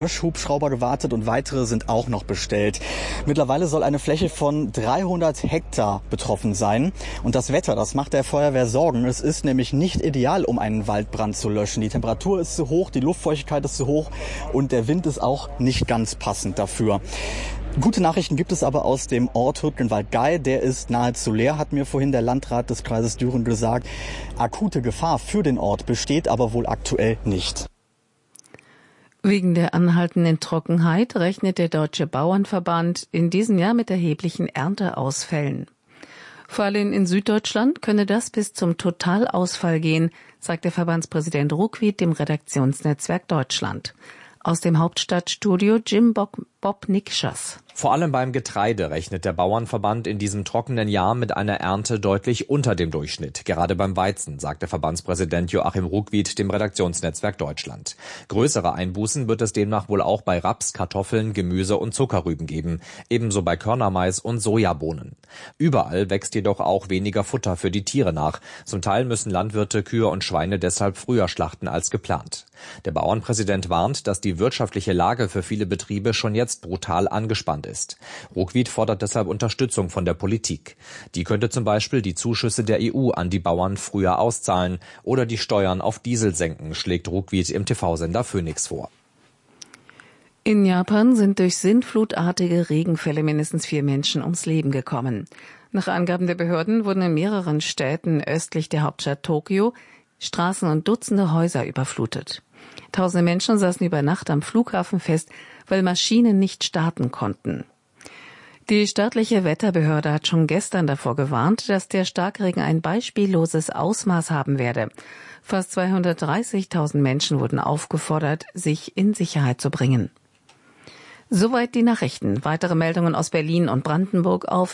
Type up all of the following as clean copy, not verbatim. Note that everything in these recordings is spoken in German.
Hubschrauber gewartet und weitere sind auch noch bestellt. Mittlerweile soll eine Fläche von 300 Hektar betroffen sein. Und das Wetter, das macht der Feuerwehr Sorgen. Es ist nämlich nicht ideal, um einen Waldbrand zu löschen. Die Temperatur ist zu hoch, die Luftfeuchtigkeit ist zu hoch und der Wind ist auch nicht ganz passend dafür. Gute Nachrichten gibt es aber aus dem Ort Hürtgenwald-Gey. Der ist nahezu leer, hat mir vorhin der Landrat des Kreises Düren gesagt. Akute Gefahr für den Ort besteht aber wohl aktuell nicht. Wegen der anhaltenden Trockenheit rechnet der Deutsche Bauernverband in diesem Jahr mit erheblichen Ernteausfällen. Vor allem in Süddeutschland könne das bis zum Totalausfall gehen, sagt der Verbandspräsident Ruckwied dem Redaktionsnetzwerk Deutschland. Aus dem Hauptstadtstudio Jim Bob Nikschas. Vor allem beim Getreide rechnet der Bauernverband in diesem trockenen Jahr mit einer Ernte deutlich unter dem Durchschnitt. Gerade beim Weizen, sagt der Verbandspräsident Joachim Ruckwied dem Redaktionsnetzwerk Deutschland. Größere Einbußen wird es demnach wohl auch bei Raps, Kartoffeln, Gemüse und Zuckerrüben geben. Ebenso bei Körnermais und Sojabohnen. Überall wächst jedoch auch weniger Futter für die Tiere nach. Zum Teil müssen Landwirte Kühe und Schweine deshalb früher schlachten als geplant. Der Bauernpräsident warnt, dass die wirtschaftliche Lage für viele Betriebe schon jetzt brutal angespannt ist. Ruckwied fordert deshalb Unterstützung von der Politik. Die könnte zum Beispiel die Zuschüsse der EU an die Bauern früher auszahlen oder die Steuern auf Diesel senken, schlägt Ruckwied im TV-Sender Phoenix vor. In Japan sind durch sintflutartige Regenfälle mindestens 4 Menschen ums Leben gekommen. Nach Angaben der Behörden wurden in mehreren Städten östlich der Hauptstadt Tokio Straßen und Dutzende Häuser überflutet. Tausende Menschen saßen über Nacht am Flughafen fest, weil Maschinen nicht starten konnten. Die staatliche Wetterbehörde hat schon gestern davor gewarnt, dass der Starkregen ein beispielloses Ausmaß haben werde. Fast 230.000 Menschen wurden aufgefordert, sich in Sicherheit zu bringen. Soweit die Nachrichten. Weitere Meldungen aus Berlin und Brandenburg auf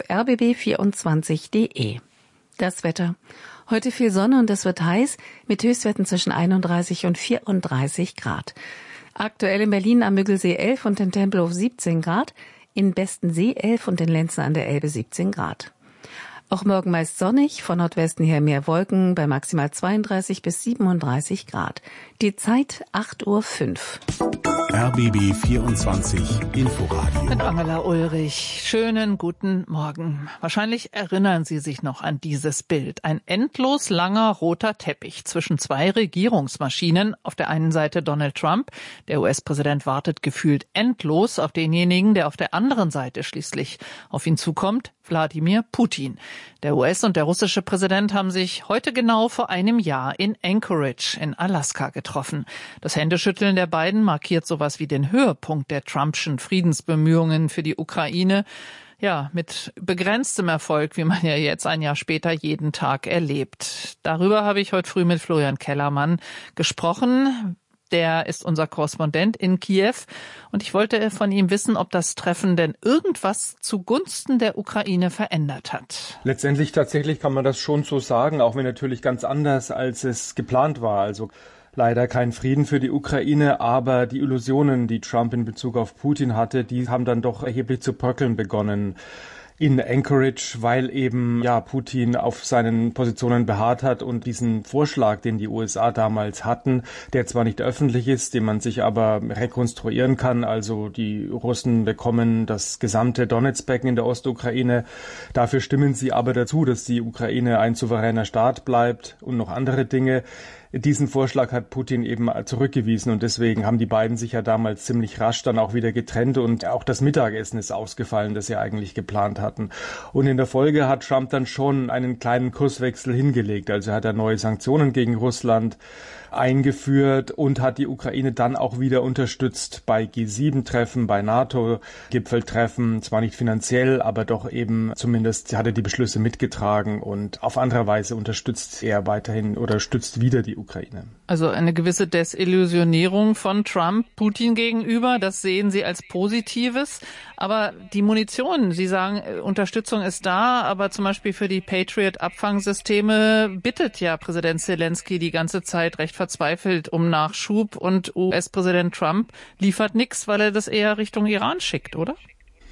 rbb24.de. Das Wetter. Heute viel Sonne und es wird heiß mit Höchstwerten zwischen 31 und 34 Grad. Aktuell in Berlin am Müggelsee 11 und in Tempelhof 17 Grad, in Bestensee 11 und in Lenzen an der Elbe 17 Grad. Auch morgen meist sonnig, von Nordwesten her mehr Wolken bei maximal 32 bis 37 Grad. Die Zeit 8:05 Uhr. RBB 24 Inforadio. Mit Angela Ulrich. Schönen guten Morgen. Wahrscheinlich erinnern Sie sich noch an dieses Bild. Ein endlos langer roter Teppich zwischen 2 Regierungsmaschinen. Auf der einen Seite Donald Trump. Der US-Präsident wartet gefühlt endlos auf denjenigen, der auf der anderen Seite schließlich auf ihn zukommt. Wladimir Putin. Der US- und der russische Präsident haben sich heute genau vor einem Jahr in Anchorage in Alaska getroffen. Das Händeschütteln der beiden markiert sowas wie den Höhepunkt der Trumpschen Friedensbemühungen für die Ukraine. Ja, mit begrenztem Erfolg, wie man ja jetzt ein Jahr später jeden Tag erlebt. Darüber habe ich heute früh mit Florian Kellermann gesprochen. Der ist unser Korrespondent in Kiew und ich wollte von ihm wissen, ob das Treffen denn irgendwas zugunsten der Ukraine verändert hat. Letztendlich tatsächlich kann man das schon so sagen, auch wenn natürlich ganz anders, als es geplant war. Also leider kein Frieden für die Ukraine, aber die Illusionen, die Trump in Bezug auf Putin hatte, die haben dann doch erheblich zu bröckeln begonnen in Anchorage, weil eben Putin auf seinen Positionen beharrt hat und diesen Vorschlag, den die USA damals hatten, der zwar nicht öffentlich ist, den man sich aber rekonstruieren kann, also die Russen bekommen das gesamte Donetsbecken in der Ostukraine, dafür stimmen sie aber dazu, dass die Ukraine ein souveräner Staat bleibt und noch andere Dinge. Diesen Vorschlag hat Putin eben zurückgewiesen und deswegen haben die beiden sich ja damals ziemlich rasch dann auch wieder getrennt und auch das Mittagessen ist ausgefallen, das sie eigentlich geplant hatten. Und in der Folge hat Trump dann schon einen kleinen Kurswechsel hingelegt. Also hat er neue Sanktionen gegen Russland eingeführt und hat die Ukraine dann auch wieder unterstützt bei G7-Treffen, bei NATO-Gipfeltreffen, zwar nicht finanziell, aber doch eben zumindest hat er die Beschlüsse mitgetragen und auf andere Weise unterstützt er weiterhin oder stützt wieder die Ukraine. Also eine gewisse Desillusionierung von Trump Putin gegenüber, das sehen Sie als Positives. Aber die Munition, Sie sagen, Unterstützung ist da, aber zum Beispiel für die Patriot-Abfangsysteme bittet ja Präsident Zelensky die ganze Zeit recht verzweifelt um Nachschub und US-Präsident Trump liefert nichts, weil er das eher Richtung Iran schickt, oder?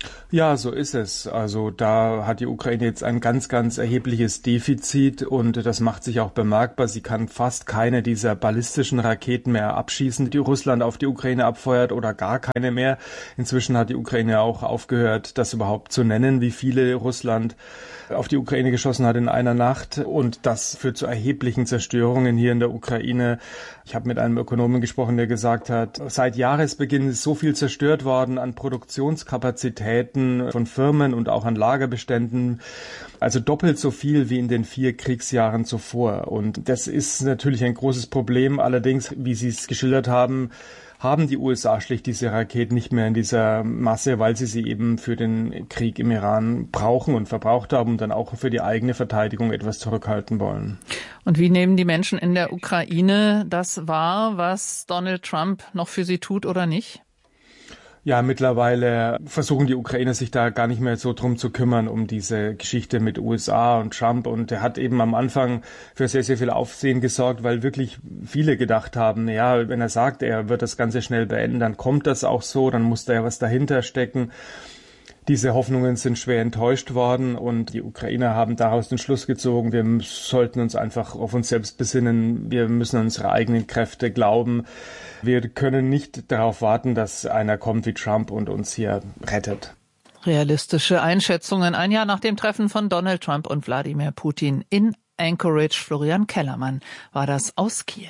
Ja, so ist es. Also da hat die Ukraine jetzt ein ganz, ganz erhebliches Defizit und das macht sich auch bemerkbar. Sie kann fast keine dieser ballistischen Raketen mehr abschießen, die Russland auf die Ukraine abfeuert, oder gar keine mehr. Inzwischen hat die Ukraine auch aufgehört, das überhaupt zu nennen, wie viele Russland auf die Ukraine geschossen hat in einer Nacht, und das führt zu erheblichen Zerstörungen hier in der Ukraine. Ich habe mit einem Ökonomen gesprochen, der gesagt hat, seit Jahresbeginn ist so viel zerstört worden an Produktionskapazitäten von Firmen und auch an Lagerbeständen, also doppelt so viel wie in den 4 Kriegsjahren zuvor. Und das ist natürlich ein großes Problem. Allerdings, wie Sie es geschildert haben die USA schlicht diese Raketen nicht mehr in dieser Masse, weil sie eben für den Krieg im Iran brauchen und verbraucht haben und dann auch für die eigene Verteidigung etwas zurückhalten wollen. Und wie nehmen die Menschen in der Ukraine das wahr, was Donald Trump noch für sie tut oder nicht? Ja, mittlerweile versuchen die Ukrainer sich da gar nicht mehr so drum zu kümmern, um diese Geschichte mit USA und Trump. Und er hat eben am Anfang für sehr, sehr viel Aufsehen gesorgt, weil wirklich viele gedacht haben, ja, wenn er sagt, er wird das Ganze schnell beenden, dann kommt das auch so, dann muss da ja was dahinter stecken. Diese Hoffnungen sind schwer enttäuscht worden und die Ukrainer haben daraus den Schluss gezogen, wir sollten uns einfach auf uns selbst besinnen, wir müssen an unsere eigenen Kräfte glauben. Wir können nicht darauf warten, dass einer kommt wie Trump und uns hier rettet. Realistische Einschätzungen ein Jahr nach dem Treffen von Donald Trump und Wladimir Putin in Anchorage. Florian Kellermann war das aus Kiew.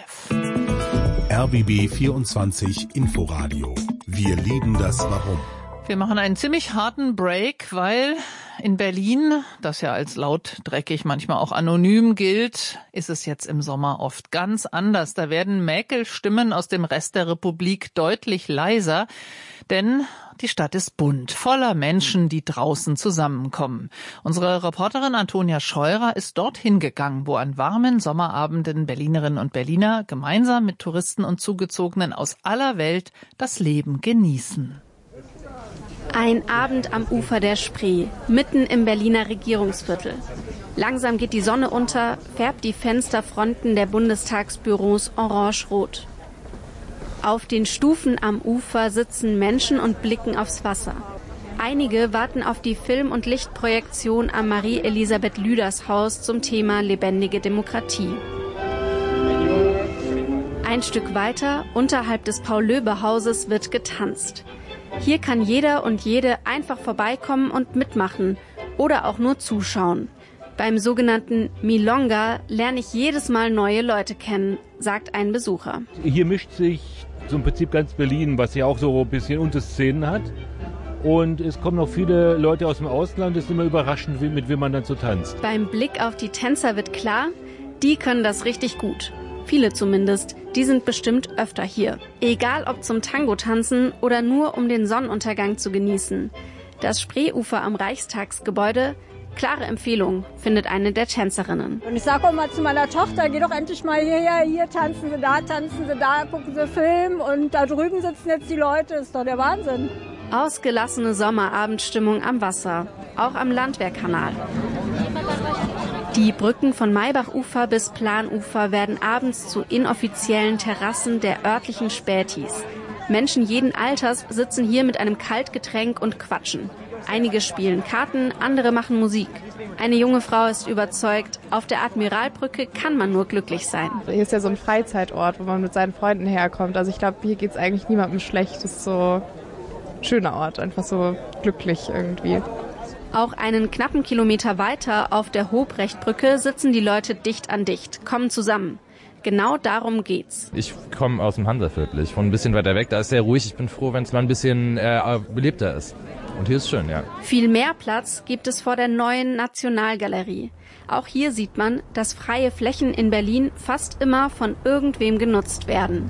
RBB 24 Inforadio. Wir lieben das Warum. Wir machen einen ziemlich harten Break, weil in Berlin, das ja als laut, dreckig, manchmal auch anonym gilt, ist es jetzt im Sommer oft ganz anders. Da werden Mäkelstimmen aus dem Rest der Republik deutlich leiser, denn die Stadt ist bunt, voller Menschen, die draußen zusammenkommen. Unsere Reporterin Antonia Scheurer ist dorthin gegangen, wo an warmen Sommerabenden Berlinerinnen und Berliner gemeinsam mit Touristen und Zugezogenen aus aller Welt das Leben genießen. Ein Abend am Ufer der Spree, mitten im Berliner Regierungsviertel. Langsam geht die Sonne unter, färbt die Fensterfronten der Bundestagsbüros orange-rot. Auf den Stufen am Ufer sitzen Menschen und blicken aufs Wasser. Einige warten auf die Film- und Lichtprojektion am Marie-Elisabeth Lüders Haus zum Thema lebendige Demokratie. Ein Stück weiter, unterhalb des Paul-Löbe-Hauses, wird getanzt. Hier kann jeder und jede einfach vorbeikommen und mitmachen oder auch nur zuschauen. Beim sogenannten Milonga lerne ich jedes Mal neue Leute kennen, sagt ein Besucher. Hier mischt sich so im Prinzip ganz Berlin, was ja auch so ein bisschen Unterszenen hat. Und es kommen noch viele Leute aus dem Ausland, es ist immer überraschend, mit wem man dann so tanzt. Beim Blick auf die Tänzer wird klar, die können das richtig gut. Viele zumindest, die sind bestimmt öfter hier. Egal ob zum Tango tanzen oder nur um den Sonnenuntergang zu genießen. Das Spreeufer am Reichstagsgebäude, klare Empfehlung, findet eine der Tänzerinnen. Und ich sage auch mal zu meiner Tochter, geh doch endlich mal hierher, hier tanzen Sie da, gucken Sie Film und da drüben sitzen jetzt die Leute, ist doch der Wahnsinn. Ausgelassene Sommerabendstimmung am Wasser, auch am Landwehrkanal. Die Brücken von Maybachufer bis Planufer werden abends zu inoffiziellen Terrassen der örtlichen Spätis. Menschen jeden Alters sitzen hier mit einem Kaltgetränk und quatschen. Einige spielen Karten, andere machen Musik. Eine junge Frau ist überzeugt, auf der Admiralbrücke kann man nur glücklich sein. Hier ist ja so ein Freizeitort, wo man mit seinen Freunden herkommt. Also ich glaube, hier geht es eigentlich niemandem schlecht. Das ist so ein schöner Ort, einfach so glücklich irgendwie. Auch einen knappen Kilometer weiter auf der Hobrechtbrücke sitzen die Leute dicht an dicht, kommen zusammen. Genau darum geht's. Ich komme aus dem Hansaviertel, ich wohne ein bisschen weiter weg, da ist sehr ruhig. Ich bin froh, wenn es mal ein bisschen belebter ist. Und hier ist schön, ja. Viel mehr Platz gibt es vor der neuen Nationalgalerie. Auch hier sieht man, dass freie Flächen in Berlin fast immer von irgendwem genutzt werden.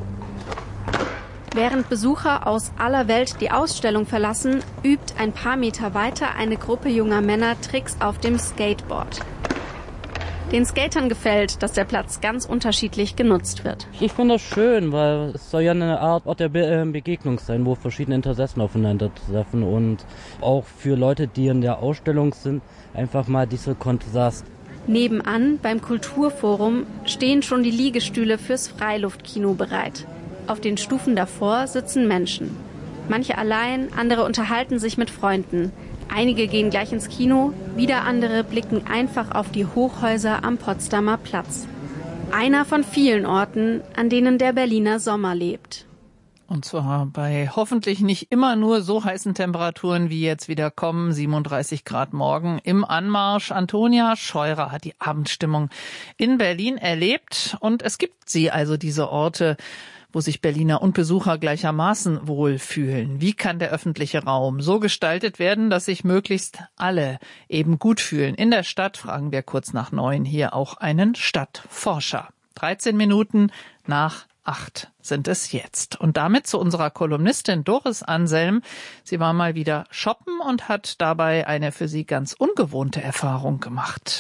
Während Besucher aus aller Welt die Ausstellung verlassen, übt ein paar Meter weiter eine Gruppe junger Männer Tricks auf dem Skateboard. Den Skatern gefällt, dass der Platz ganz unterschiedlich genutzt wird. Ich finde das schön, weil es soll ja eine Art der Begegnung sein, wo verschiedene Interessen aufeinandertreffen und auch für Leute, die in der Ausstellung sind, einfach mal dieser Kontrast. Nebenan beim Kulturforum stehen schon die Liegestühle fürs Freiluftkino bereit. Auf den Stufen davor sitzen Menschen. Manche allein, andere unterhalten sich mit Freunden. Einige gehen gleich ins Kino, wieder andere blicken einfach auf die Hochhäuser am Potsdamer Platz. Einer von vielen Orten, an denen der Berliner Sommer lebt. Und zwar bei hoffentlich nicht immer nur so heißen Temperaturen wie jetzt wieder kommen, 37 Grad morgen im Anmarsch. Antonia Scheurer hat die Abendstimmung in Berlin erlebt und es gibt sie, also diese Orte, wo sich Berliner und Besucher gleichermaßen wohlfühlen. Wie kann der öffentliche Raum so gestaltet werden, dass sich möglichst alle eben gut fühlen? In der Stadt fragen wir kurz nach 9 hier auch einen Stadtforscher. 13 Minuten nach 8 sind es jetzt. Und damit zu unserer Kolumnistin Doris Anselm. Sie war mal wieder shoppen und hat dabei eine für sie ganz ungewohnte Erfahrung gemacht.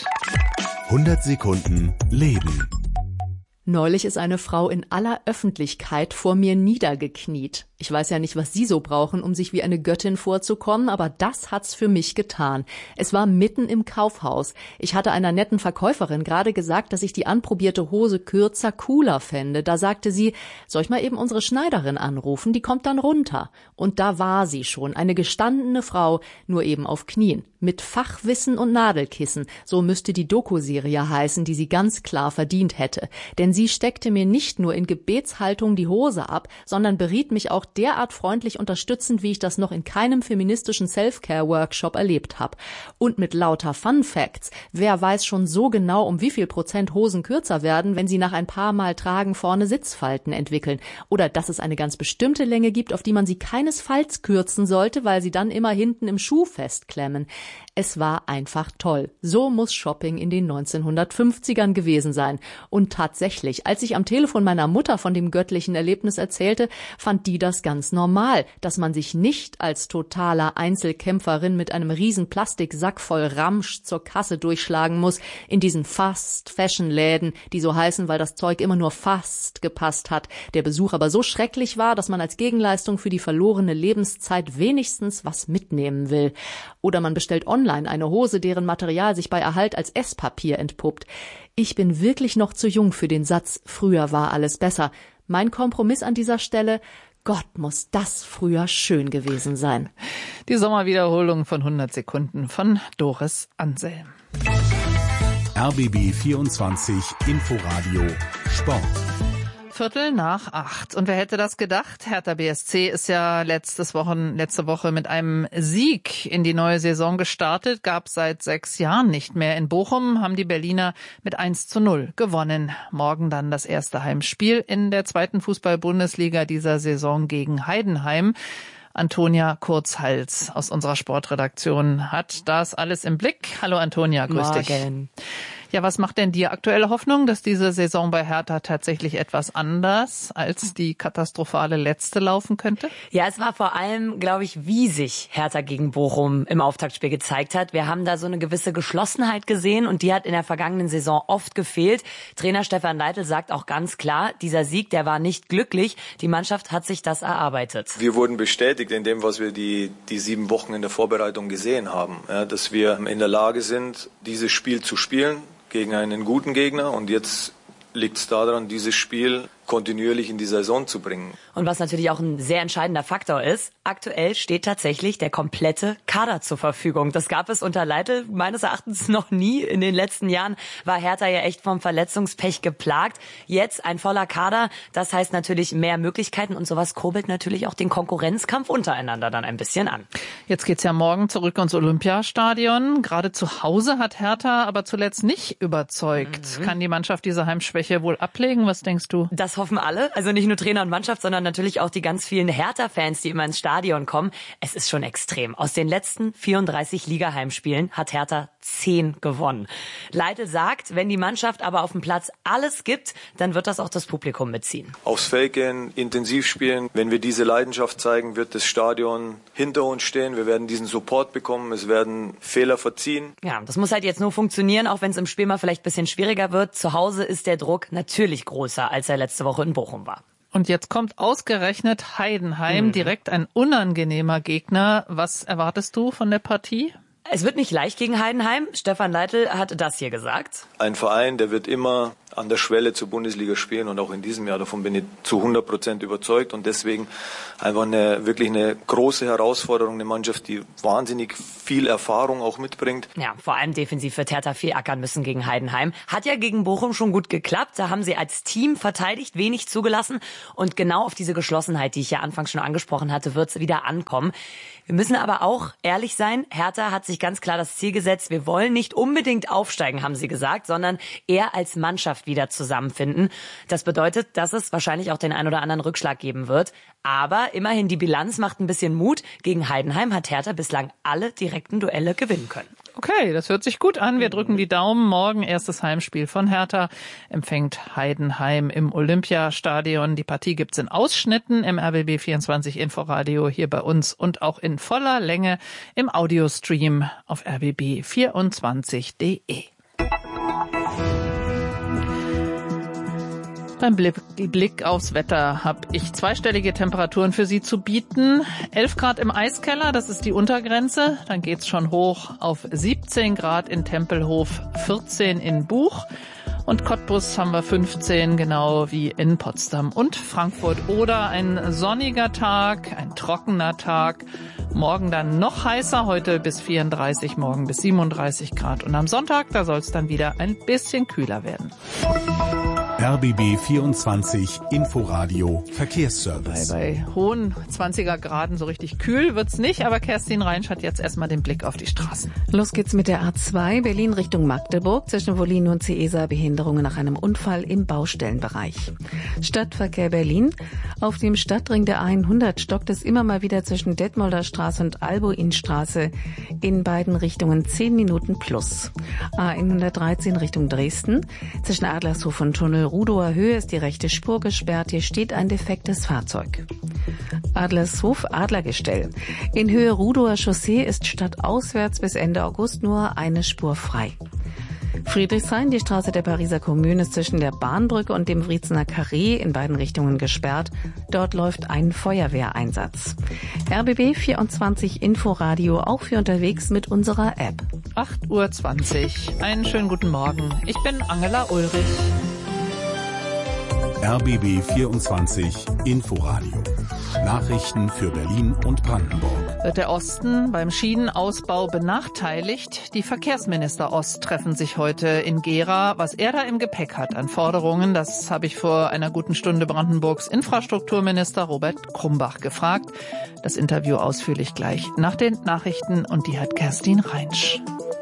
100 Sekunden Leben. Neulich ist eine Frau in aller Öffentlichkeit vor mir niedergekniet. Ich weiß ja nicht, was Sie so brauchen, um sich wie eine Göttin vorzukommen, aber das hat's für mich getan. Es war mitten im Kaufhaus. Ich hatte einer netten Verkäuferin gerade gesagt, dass ich die anprobierte Hose kürzer cooler fände. Da sagte sie, soll ich mal eben unsere Schneiderin anrufen, die kommt dann runter. Und da war sie schon, eine gestandene Frau, nur eben auf Knien. Mit Fachwissen und Nadelkissen, so müsste die Doku-Serie heißen, die sie ganz klar verdient hätte. Denn sie steckte mir nicht nur in Gebetshaltung die Hose ab, sondern beriet mich auch derart freundlich unterstützend, wie ich das noch in keinem feministischen Self-Care-Workshop erlebt habe. Und mit lauter Fun-Facts. Wer weiß schon so genau, um wie viel Prozent Hosen kürzer werden, wenn sie nach ein paar Mal Tragen vorne Sitzfalten entwickeln. Oder dass es eine ganz bestimmte Länge gibt, auf die man sie keinesfalls kürzen sollte, weil sie dann immer hinten im Schuh festklemmen. Es war einfach toll. So muss Shopping in den 1950ern gewesen sein. Und tatsächlich, als ich am Telefon meiner Mutter von dem göttlichen Erlebnis erzählte, fand die das ganz normal, dass man sich nicht als totaler Einzelkämpferin mit einem riesen Plastiksack voll Ramsch zur Kasse durchschlagen muss, in diesen Fast-Fashion-Läden, die so heißen, weil das Zeug immer nur fast gepasst hat. Der Besuch aber so schrecklich war, dass man als Gegenleistung für die verlorene Lebenszeit wenigstens was mitnehmen will. Oder man bestellt online eine Hose, deren Material sich bei Erhalt als Esspapier entpuppt. Ich bin wirklich noch zu jung für den Satz, früher war alles besser. Mein Kompromiss an dieser Stelle: Gott, muss das früher schön gewesen sein. Die Sommerwiederholung von 100 Sekunden von Doris Anselm. RBB 24 Inforadio Sport. 7:45. Und wer hätte das gedacht? Hertha BSC ist ja letzte Woche mit einem Sieg in die neue Saison gestartet. Gab seit 6 Jahren nicht mehr. In Bochum haben die Berliner mit 1:0 gewonnen. Morgen dann das erste Heimspiel in der 2. Fußball-Bundesliga dieser Saison gegen Heidenheim. Antonia Kurzhals aus unserer Sportredaktion hat das alles im Blick. Hallo Antonia, grüß dich. Ja, was macht denn dir aktuelle Hoffnung, dass diese Saison bei Hertha tatsächlich etwas anders als die katastrophale letzte laufen könnte? Ja, es war vor allem, glaube ich, wie sich Hertha gegen Bochum im Auftaktspiel gezeigt hat. Wir haben da so eine gewisse Geschlossenheit gesehen und die hat in der vergangenen Saison oft gefehlt. Trainer Stefan Leitl sagt auch ganz klar, dieser Sieg, der war nicht glücklich. Die Mannschaft hat sich das erarbeitet. Wir wurden bestätigt in dem, was wir die 7 Wochen in der Vorbereitung gesehen haben, ja, dass wir in der Lage sind, dieses Spiel zu spielen gegen einen guten Gegner, und jetzt liegt es daran, dieses Spiel kontinuierlich in die Saison zu bringen. Und was natürlich auch ein sehr entscheidender Faktor ist, aktuell steht tatsächlich der komplette Kader zur Verfügung. Das gab es unter Leitl meines Erachtens noch nie. In den letzten Jahren war Hertha ja echt vom Verletzungspech geplagt. Jetzt ein voller Kader, das heißt natürlich mehr Möglichkeiten, und sowas kurbelt natürlich auch den Konkurrenzkampf untereinander dann ein bisschen an. Jetzt geht's ja morgen zurück ins Olympiastadion. Gerade zu Hause hat Hertha aber zuletzt nicht überzeugt. Kann die Mannschaft diese Heimschwäche wohl ablegen? Was denkst du? Das hoffen alle, also nicht nur Trainer und Mannschaft, sondern natürlich auch die ganz vielen Hertha-Fans, die immer ins Stadion kommen. Es ist schon extrem. Aus den letzten 34 Liga-Heimspielen hat Hertha 10 gewonnen. Leitl sagt, wenn die Mannschaft aber auf dem Platz alles gibt, dann wird das auch das Publikum mitziehen. Aufs Feld gehen, intensiv spielen. Wenn wir diese Leidenschaft zeigen, wird das Stadion hinter uns stehen. Wir werden diesen Support bekommen. Es werden Fehler verziehen. Ja, das muss halt jetzt nur funktionieren, auch wenn es im Spiel mal vielleicht ein bisschen schwieriger wird. Zu Hause ist der Druck natürlich größer, als er letzte Woche in Bochum war. Und jetzt kommt ausgerechnet Heidenheim, direkt ein unangenehmer Gegner. Was erwartest du von der Partie? Es wird nicht leicht gegen Heidenheim. Stefan Leitl hat das hier gesagt. Ein Verein, der wird immer an der Schwelle zur Bundesliga spielen und auch in diesem Jahr, davon bin ich zu 100% überzeugt und deswegen einfach wirklich eine große Herausforderung, eine Mannschaft, die wahnsinnig viel Erfahrung auch mitbringt. Ja, vor allem defensiv wird Hertha viel ackern müssen gegen Heidenheim. Hat ja gegen Bochum schon gut geklappt, da haben sie als Team verteidigt, wenig zugelassen und genau auf diese Geschlossenheit, die ich ja anfangs schon angesprochen hatte, wird es wieder ankommen. Wir müssen aber auch ehrlich sein, Hertha hat sich ganz klar das Ziel gesetzt, wir wollen nicht unbedingt aufsteigen, haben sie gesagt, sondern eher als Mannschaft wieder zusammenfinden. Das bedeutet, dass es wahrscheinlich auch den ein oder anderen Rückschlag geben wird. Aber immerhin, die Bilanz macht ein bisschen Mut. Gegen Heidenheim hat Hertha bislang alle direkten Duelle gewinnen können. Okay, das hört sich gut an. Wir drücken die Daumen. Morgen erstes Heimspiel von Hertha. Empfängt Heidenheim im Olympiastadion. Die Partie gibt's in Ausschnitten im RBB 24 Inforadio hier bei uns und auch in voller Länge im Audiostream auf rbb24.de. Beim Blick aufs Wetter habe ich zweistellige Temperaturen für Sie zu bieten. 11 Grad im Eiskeller, das ist die Untergrenze. Dann geht's schon hoch auf 17 Grad in Tempelhof, 14 in Buch. Und Cottbus haben wir 15, genau wie in Potsdam und Frankfurt. Oder ein sonniger Tag, ein trockener Tag. Morgen dann noch heißer, heute bis 34, morgen bis 37 Grad. Und am Sonntag, da soll es dann wieder ein bisschen kühler werden. RBB 24 Inforadio Verkehrsservice. Bei hohen 20er Graden so richtig kühl wird's nicht, aber Kerstin Reinsch hat jetzt erstmal den Blick auf die Straßen. Los geht's mit der A2 Berlin Richtung Magdeburg. Zwischen Wollin und Ciesa Behinderungen nach einem Unfall im Baustellenbereich. Stadtverkehr Berlin. Auf dem Stadtring der A100 stockt es immer mal wieder zwischen Detmolder Straße und Albuinstraße in beiden Richtungen 10 Minuten plus. A113 Richtung Dresden. Zwischen Adlershof und Tunnel Rudower Höhe ist die rechte Spur gesperrt. Hier steht ein defektes Fahrzeug. Adlershof Adlergestell. In Höhe Rudower Chaussee ist stadtauswärts bis Ende August nur eine Spur frei. Friedrichshain, die Straße der Pariser Kommune, ist zwischen der Bahnbrücke und dem Wriezener Carré in beiden Richtungen gesperrt. Dort läuft ein Feuerwehreinsatz. RBB 24 Inforadio auch für unterwegs mit unserer App. 8:20 Uhr. Einen schönen guten Morgen. Ich bin Angela Ulrich. RBB 24 Inforadio. Nachrichten für Berlin und Brandenburg. Wird der Osten beim Schienenausbau benachteiligt? Die Verkehrsminister Ost treffen sich heute in Gera. Was er da im Gepäck hat an Forderungen, das habe ich vor einer guten Stunde Brandenburgs Infrastrukturminister Robert Krumbach gefragt. Das Interview ausführlich gleich nach den Nachrichten und die hat Kerstin Reinsch.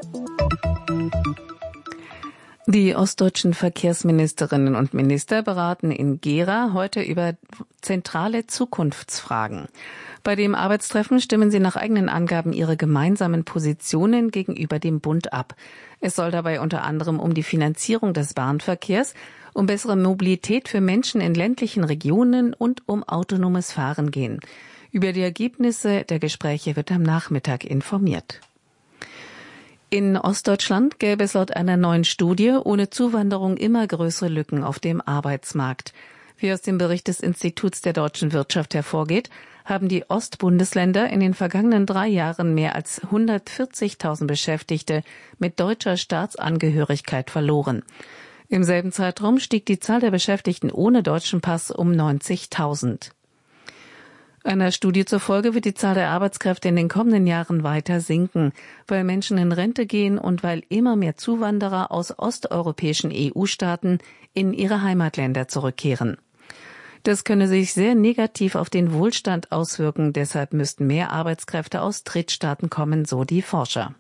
Die ostdeutschen Verkehrsministerinnen und Minister beraten in Gera heute über zentrale Zukunftsfragen. Bei dem Arbeitstreffen stimmen sie nach eigenen Angaben ihre gemeinsamen Positionen gegenüber dem Bund ab. Es soll dabei unter anderem um die Finanzierung des Bahnverkehrs, um bessere Mobilität für Menschen in ländlichen Regionen und um autonomes Fahren gehen. Über die Ergebnisse der Gespräche wird am Nachmittag informiert. In Ostdeutschland gäbe es laut einer neuen Studie ohne Zuwanderung immer größere Lücken auf dem Arbeitsmarkt. Wie aus dem Bericht des Instituts der deutschen Wirtschaft hervorgeht, haben die Ostbundesländer in den vergangenen 3 Jahren mehr als 140.000 Beschäftigte mit deutscher Staatsangehörigkeit verloren. Im selben Zeitraum stieg die Zahl der Beschäftigten ohne deutschen Pass um 90.000. Einer Studie zufolge wird die Zahl der Arbeitskräfte in den kommenden Jahren weiter sinken, weil Menschen in Rente gehen und weil immer mehr Zuwanderer aus osteuropäischen EU-Staaten in ihre Heimatländer zurückkehren. Das könne sich sehr negativ auf den Wohlstand auswirken, deshalb müssten mehr Arbeitskräfte aus Drittstaaten kommen, so die Forscher.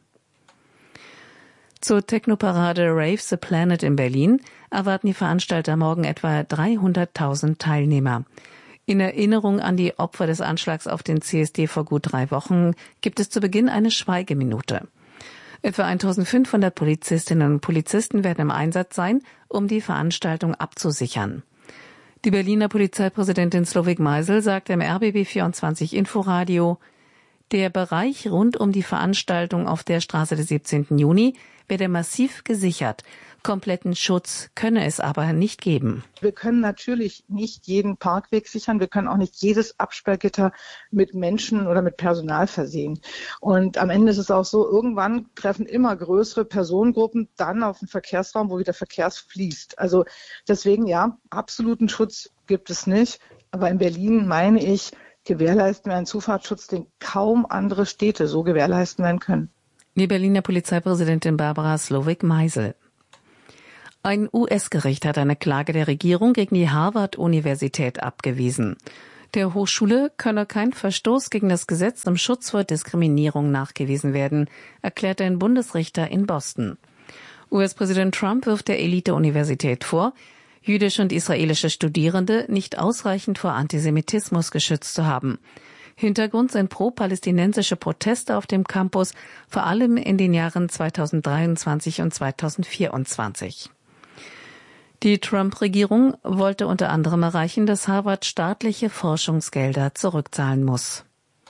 Zur Technoparade Rave the Planet in Berlin erwarten die Veranstalter morgen etwa 300.000 Teilnehmer. In Erinnerung an die Opfer des Anschlags auf den CSD vor gut 3 Wochen gibt es zu Beginn eine Schweigeminute. Etwa 1.500 Polizistinnen und Polizisten werden im Einsatz sein, um die Veranstaltung abzusichern. Die Berliner Polizeipräsidentin Slowik Meisel sagte im RBB 24 Inforadio, Der Bereich rund um die Veranstaltung auf der Straße des 17. Juni werde massiv gesichert. Kompletten Schutz könne es aber nicht geben. Wir können natürlich nicht jeden Parkweg sichern. Wir können auch nicht jedes Absperrgitter mit Menschen oder mit Personal versehen. Und am Ende ist es auch so, irgendwann treffen immer größere Personengruppen dann auf den Verkehrsraum, wo wieder Verkehr fließt. Also deswegen, ja, absoluten Schutz gibt es nicht. Aber in Berlin, meine ich, gewährleisten wir einen Zufahrtsschutz, den kaum andere Städte so gewährleisten werden können. Die Berliner Polizeipräsidentin Barbara Slowik-Meisel. Ein US-Gericht hat eine Klage der Regierung gegen die Harvard-Universität abgewiesen. Der Hochschule könne kein Verstoß gegen das Gesetz zum Schutz vor Diskriminierung nachgewiesen werden, erklärte ein Bundesrichter in Boston. US-Präsident Trump wirft der Elite-Universität vor, jüdische und israelische Studierende nicht ausreichend vor Antisemitismus geschützt zu haben. Hintergrund sind pro-palästinensische Proteste auf dem Campus, vor allem in den Jahren 2023 und 2024. Die Trump-Regierung wollte unter anderem erreichen, dass Harvard staatliche Forschungsgelder zurückzahlen muss.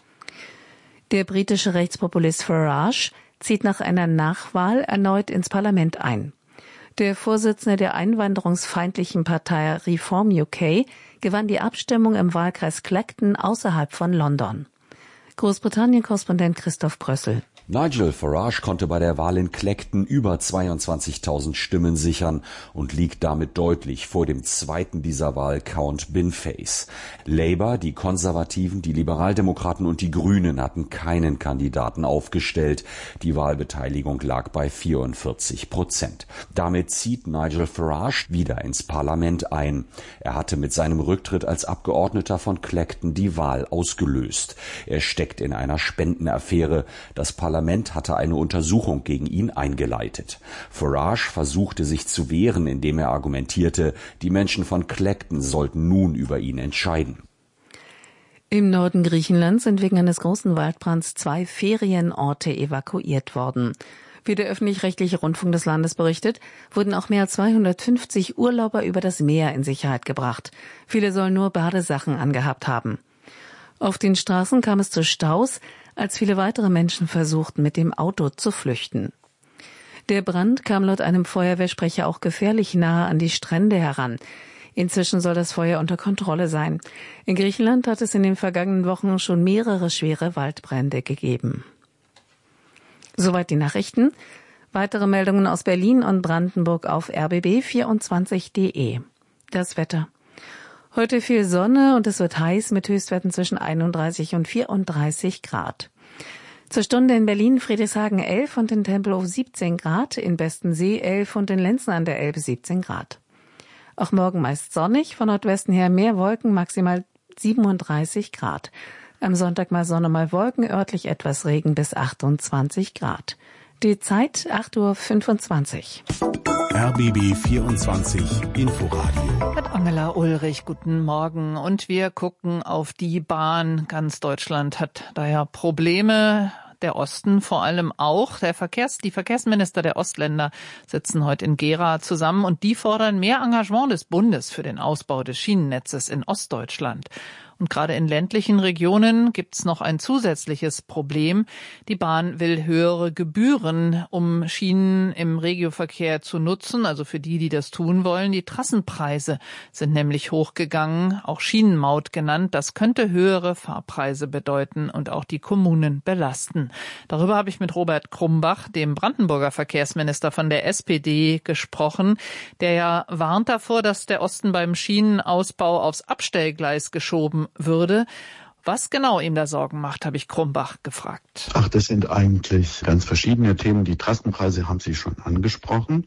Der britische Rechtspopulist Farage zieht nach einer Nachwahl erneut ins Parlament ein. Der Vorsitzende der einwanderungsfeindlichen Partei Reform UK gewann die Abstimmung im Wahlkreis Clacton außerhalb von London. Großbritannien-Korrespondent Christoph Brössel. Nigel Farage konnte bei der Wahl in Clacton über 22.000 Stimmen sichern und liegt damit deutlich vor dem zweiten dieser Wahl, Count Binface. Labour, die Konservativen, die Liberaldemokraten und die Grünen hatten keinen Kandidaten aufgestellt. Die Wahlbeteiligung lag bei 44%. Damit zieht Nigel Farage wieder ins Parlament ein. Er hatte mit seinem Rücktritt als Abgeordneter von Clacton die Wahl ausgelöst. Er steckt in einer Spendenaffäre. Das Parlament hatte eine Untersuchung gegen ihn eingeleitet. Farage versuchte sich zu wehren, indem er argumentierte, die Menschen von Clacton sollten nun über ihn entscheiden. Im Norden Griechenlands sind wegen eines großen Waldbrands 2 Ferienorte evakuiert worden. Wie der öffentlich-rechtliche Rundfunk des Landes berichtet, wurden auch mehr als 250 Urlauber über das Meer in Sicherheit gebracht. Viele sollen nur Badesachen angehabt haben. Auf den Straßen kam es zu Staus, als viele weitere Menschen versuchten, mit dem Auto zu flüchten. Der Brand kam laut einem Feuerwehrsprecher auch gefährlich nahe an die Strände heran. Inzwischen soll das Feuer unter Kontrolle sein. In Griechenland hat es in den vergangenen Wochen schon mehrere schwere Waldbrände gegeben. Soweit die Nachrichten. Weitere Meldungen aus Berlin und Brandenburg auf rbb24.de. Das Wetter. Heute viel Sonne und es wird heiß mit Höchstwerten zwischen 31 und 34 Grad. Zur Stunde in Berlin Friedrichshagen 11 und in Tempelhof 17 Grad, in Bestensee 11 und in Lenzen an der Elbe 17 Grad. Auch morgen meist sonnig, von Nordwesten her mehr Wolken, maximal 37 Grad. Am Sonntag mal Sonne, mal Wolken, örtlich etwas Regen bis 28 Grad. Die Zeit 8:25 Uhr. RBB 24 Inforadio. Mit Angela Ulrich, guten Morgen. Und wir gucken auf die Bahn. Ganz Deutschland hat daher Probleme. Der Osten vor allem auch. Die Verkehrsminister der Ostländer sitzen heute in Gera zusammen und die fordern mehr Engagement des Bundes für den Ausbau des Schienennetzes in Ostdeutschland. Und gerade in ländlichen Regionen gibt's noch ein zusätzliches Problem. Die Bahn will höhere Gebühren, um Schienen im Regioverkehr zu nutzen, also für die das tun wollen. Die Trassenpreise sind nämlich hochgegangen, auch Schienenmaut genannt. Das könnte höhere Fahrpreise bedeuten und auch die Kommunen belasten. Darüber habe ich mit Robert Krumbach, dem Brandenburger Verkehrsminister von der SPD, gesprochen, der ja warnt davor, dass der Osten beim Schienenausbau aufs Abstellgleis geschoben würde. Was genau ihm da Sorgen macht, habe ich Krumbach gefragt. Ach, das sind eigentlich ganz verschiedene Themen. Die Trassenpreise haben Sie schon angesprochen.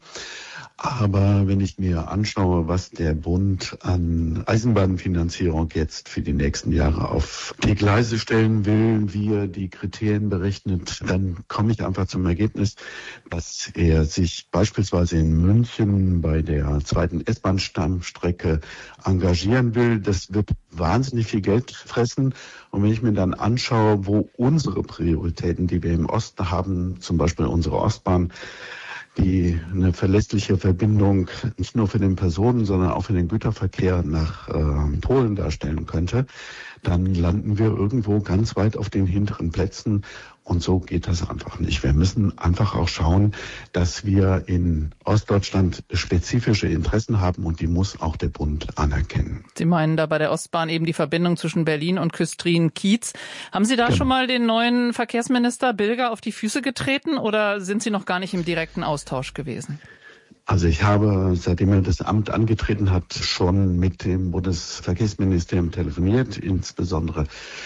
Aber wenn ich mir anschaue, was der Bund an Eisenbahnfinanzierung jetzt für die nächsten Jahre auf die Gleise stellen will, wie er die Kriterien berechnet, dann komme ich einfach zum Ergebnis, dass er sich beispielsweise in München bei der zweiten S-Bahn-Stammstrecke engagieren will. Das wird wahnsinnig viel Geld fressen. Und wenn ich mir dann anschaue, wo unsere Prioritäten, die wir im Osten haben, zum Beispiel unsere Ostbahn, die eine verlässliche Verbindung nicht nur für den Personen, sondern auch für den Güterverkehr nach Polen darstellen könnte, dann landen wir irgendwo ganz weit auf den hinteren Plätzen. Und so geht das einfach nicht. Wir müssen einfach auch schauen, dass wir in Ostdeutschland spezifische Interessen haben und die muss auch der Bund anerkennen. Sie meinen da bei der Ostbahn eben die Verbindung zwischen Berlin und Küstrin-Kiez. Haben Sie da schon mal den neuen Verkehrsminister Bilger auf die Füße getreten oder sind Sie noch gar nicht im direkten Austausch gewesen? Also ich habe, seitdem er das Amt angetreten hat, schon mit dem Bundesverkehrsministerium telefoniert, insbesondere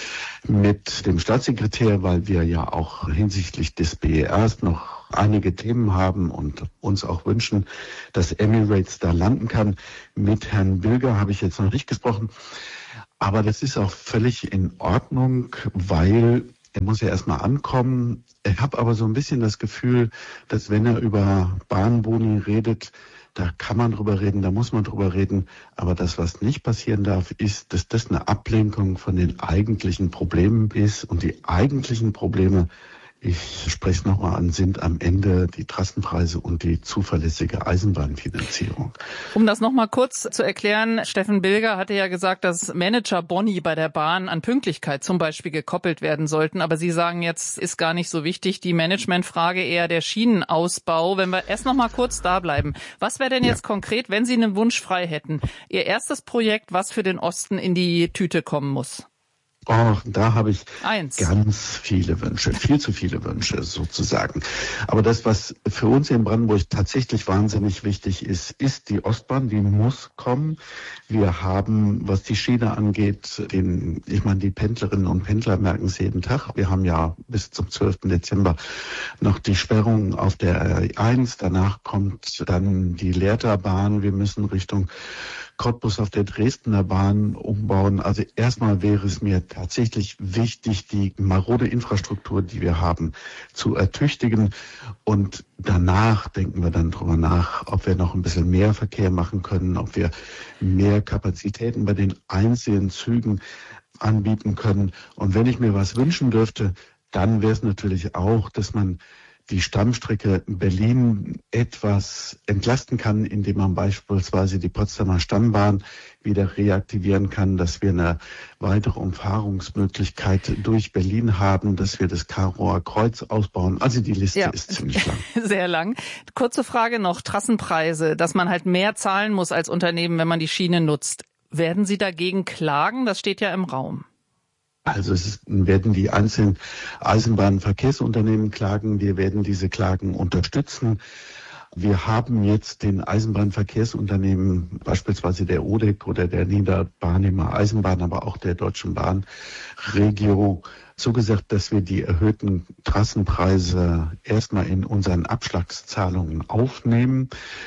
mit dem Staatssekretär, weil wir ja auch hinsichtlich des BERs noch einige Themen haben und uns auch wünschen, dass Emirates da landen kann. Mit Herrn Bilger habe ich jetzt noch nicht gesprochen, aber das ist auch völlig in Ordnung, weil er muss ja erstmal ankommen. Ich habe aber so ein bisschen das Gefühl, dass wenn er über Bahnboni redet, da kann man drüber reden, da muss man drüber reden. Aber das, was nicht passieren darf, ist, dass das eine Ablenkung von den eigentlichen Problemen ist. Und die eigentlichen Probleme, ich spreche es nochmal an, sind am Ende die Trassenpreise und die zuverlässige Eisenbahnfinanzierung. Um das nochmal kurz zu erklären, Steffen Bilger hatte ja gesagt, dass Manager-Boni bei der Bahn an Pünktlichkeit zum Beispiel gekoppelt werden sollten. Aber Sie sagen jetzt, ist gar nicht so wichtig, die Managementfrage eher der Schienenausbau. Wenn wir erst nochmal kurz da bleiben. Was wäre denn jetzt konkret, wenn Sie einen Wunsch frei hätten? Ihr erstes Projekt, was für den Osten in die Tüte kommen muss? Oh, da habe ich ganz viele Wünsche, viel zu viele Wünsche sozusagen. Aber das, was für uns in Brandenburg tatsächlich wahnsinnig wichtig ist, ist die Ostbahn, die muss kommen. Wir haben, was die Schiene angeht, die Pendlerinnen und Pendler merken es jeden Tag. Wir haben ja bis zum 12. Dezember noch die Sperrung auf der R1. Danach kommt dann die Lehrterbahn. Wir müssen Richtung Cottbus auf der Dresdner Bahn umbauen. Also erstmal wäre es mir tatsächlich wichtig, die marode Infrastruktur, die wir haben, zu ertüchtigen. Und danach denken wir dann drüber nach, ob wir noch ein bisschen mehr Verkehr machen können, ob wir mehr Kapazitäten bei den einzelnen Zügen anbieten können. Und wenn ich mir was wünschen dürfte, dann wäre es natürlich auch, dass man die Stammstrecke Berlin etwas entlasten kann, indem man beispielsweise die Potsdamer Stammbahn wieder reaktivieren kann, dass wir eine weitere Umfahrungsmöglichkeit durch Berlin haben, dass wir das Karower Kreuz ausbauen. Also die Liste ist ziemlich lang. Sehr lang. Kurze Frage noch, Trassenpreise, dass man halt mehr zahlen muss als Unternehmen, wenn man die Schiene nutzt. Werden Sie dagegen klagen? Das steht ja im Raum. Also werden die einzelnen Eisenbahnverkehrsunternehmen klagen. Wir werden diese Klagen unterstützen. Wir haben jetzt den Eisenbahnverkehrsunternehmen, beispielsweise der ODEC oder der Niederbarnimer Eisenbahn, aber auch der Deutschen Bahn, Regio, zugesagt, dass wir die erhöhten Trassenpreise erstmal in unseren Abschlagszahlungen aufnehmen.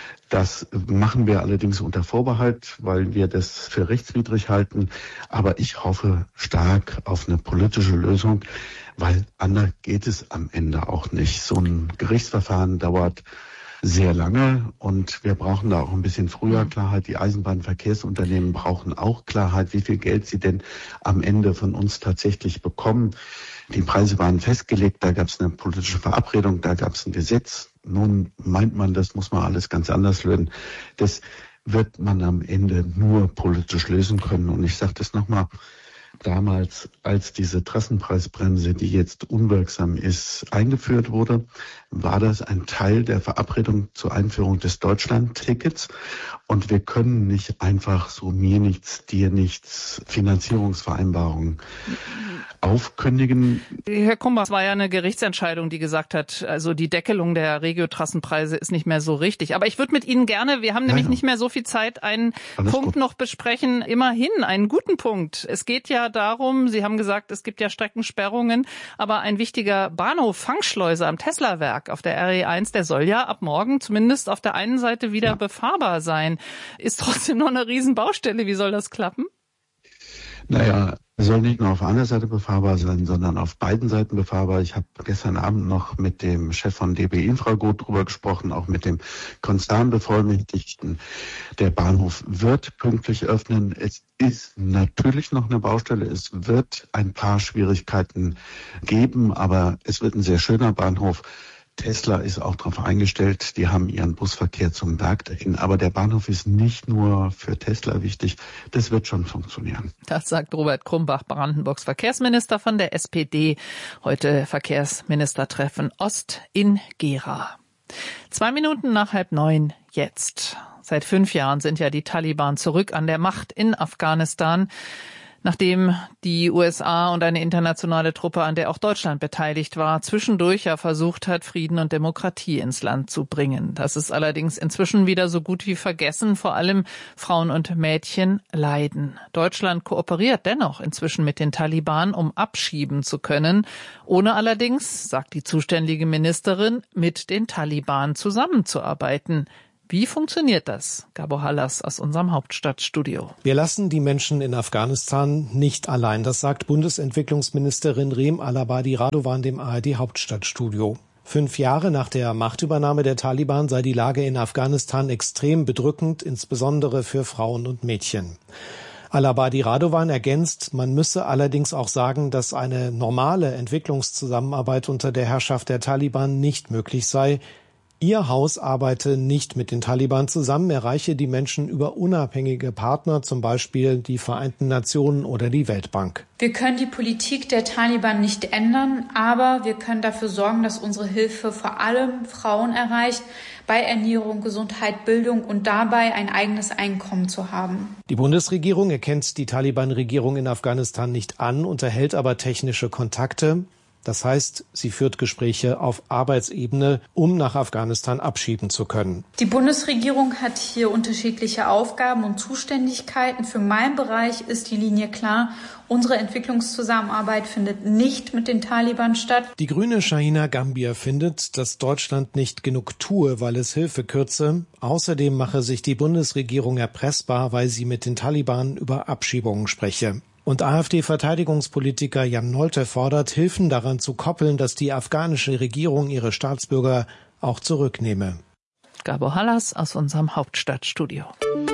Das machen wir allerdings unter Vorbehalt, weil wir das für rechtswidrig halten. Aber ich hoffe stark auf eine politische Lösung, weil anders geht es am Ende auch nicht. So ein Gerichtsverfahren dauert sehr lange und wir brauchen da auch ein bisschen früher Klarheit. Die Eisenbahnverkehrsunternehmen brauchen auch Klarheit, wie viel Geld sie denn am Ende von uns tatsächlich bekommen. Die Preise waren festgelegt, da gab es eine politische Verabredung, da gab es ein Gesetz. Nun meint man, das muss man alles ganz anders lösen. Das wird man am Ende nur politisch lösen können. Und ich sage das nochmal, damals, als diese Trassenpreisbremse, die jetzt unwirksam ist, eingeführt wurde, war das ein Teil der Verabredung zur Einführung des Deutschland-Tickets. Und wir können nicht einfach so mir nichts, dir nichts Finanzierungsvereinbarungen aufkündigen. Herr Kumbach, es war ja eine Gerichtsentscheidung, die gesagt hat, also die Deckelung der Regio-Trassenpreise ist nicht mehr so richtig. Aber ich würde mit Ihnen gerne, wir haben nämlich nicht mehr so viel Zeit, einen Punkt noch besprechen. Immerhin einen guten Punkt. Es geht ja darum, Sie haben gesagt, es gibt ja Streckensperrungen, aber ein wichtiger Bahnhof Fangschleuse am Teslawerk auf der RE1, der soll ja ab morgen zumindest auf der einen Seite wieder befahrbar sein. Ist trotzdem noch eine Riesenbaustelle. Wie soll das klappen? Naja, er soll nicht nur auf einer Seite befahrbar sein, sondern auf beiden Seiten befahrbar. Ich habe gestern Abend noch mit dem Chef von DB Infrago drüber gesprochen, auch mit dem Konzernbevollmächtigten. Der Bahnhof wird pünktlich öffnen. Es ist natürlich noch eine Baustelle. Es wird ein paar Schwierigkeiten geben, aber es wird ein sehr schöner Bahnhof. Tesla ist auch darauf eingestellt, die haben ihren Busverkehr zum Werk dahin. Aber der Bahnhof ist nicht nur für Tesla wichtig, das wird schon funktionieren. Das sagt Robert Krumbach, Brandenburgs Verkehrsminister von der SPD. Heute Verkehrsministertreffen Ost in Gera. 2 Minuten nach 8:30 jetzt. Seit 5 Jahren sind ja die Taliban zurück an der Macht in Afghanistan, nachdem die USA und eine internationale Truppe, an der auch Deutschland beteiligt war, zwischendurch ja versucht hat, Frieden und Demokratie ins Land zu bringen. Das ist allerdings inzwischen wieder so gut wie vergessen. Vor allem Frauen und Mädchen leiden. Deutschland kooperiert dennoch inzwischen mit den Taliban, um abschieben zu können, ohne allerdings, sagt die zuständige Ministerin, mit den Taliban zusammenzuarbeiten. Wie funktioniert das? Gabo Hallas aus unserem Hauptstadtstudio. Wir lassen die Menschen in Afghanistan nicht allein. Das sagt Bundesentwicklungsministerin Reem Alabadi Radovan dem ARD Hauptstadtstudio. 5 Jahre nach der Machtübernahme der Taliban sei die Lage in Afghanistan extrem bedrückend, insbesondere für Frauen und Mädchen. Alabadi Radovan ergänzt, man müsse allerdings auch sagen, dass eine normale Entwicklungszusammenarbeit unter der Herrschaft der Taliban nicht möglich sei. Ihr Haus arbeite nicht mit den Taliban zusammen, erreiche die Menschen über unabhängige Partner, zum Beispiel die Vereinten Nationen oder die Weltbank. Wir können die Politik der Taliban nicht ändern, aber wir können dafür sorgen, dass unsere Hilfe vor allem Frauen erreicht, bei Ernährung, Gesundheit, Bildung und dabei ein eigenes Einkommen zu haben. Die Bundesregierung erkennt die Taliban-Regierung in Afghanistan nicht an, unterhält aber technische Kontakte. Das heißt, sie führt Gespräche auf Arbeitsebene, um nach Afghanistan abschieben zu können. Die Bundesregierung hat hier unterschiedliche Aufgaben und Zuständigkeiten. Für meinen Bereich ist die Linie klar. Unsere Entwicklungszusammenarbeit findet nicht mit den Taliban statt. Die Grüne Shahina Gambier findet, dass Deutschland nicht genug tue, weil es Hilfe kürze. Außerdem mache sich die Bundesregierung erpressbar, weil sie mit den Taliban über Abschiebungen spreche. Und AfD-Verteidigungspolitiker Jan Nolte fordert, Hilfen daran zu koppeln, dass die afghanische Regierung ihre Staatsbürger auch zurücknehme. Gabo Hallas aus unserem Hauptstadtstudio.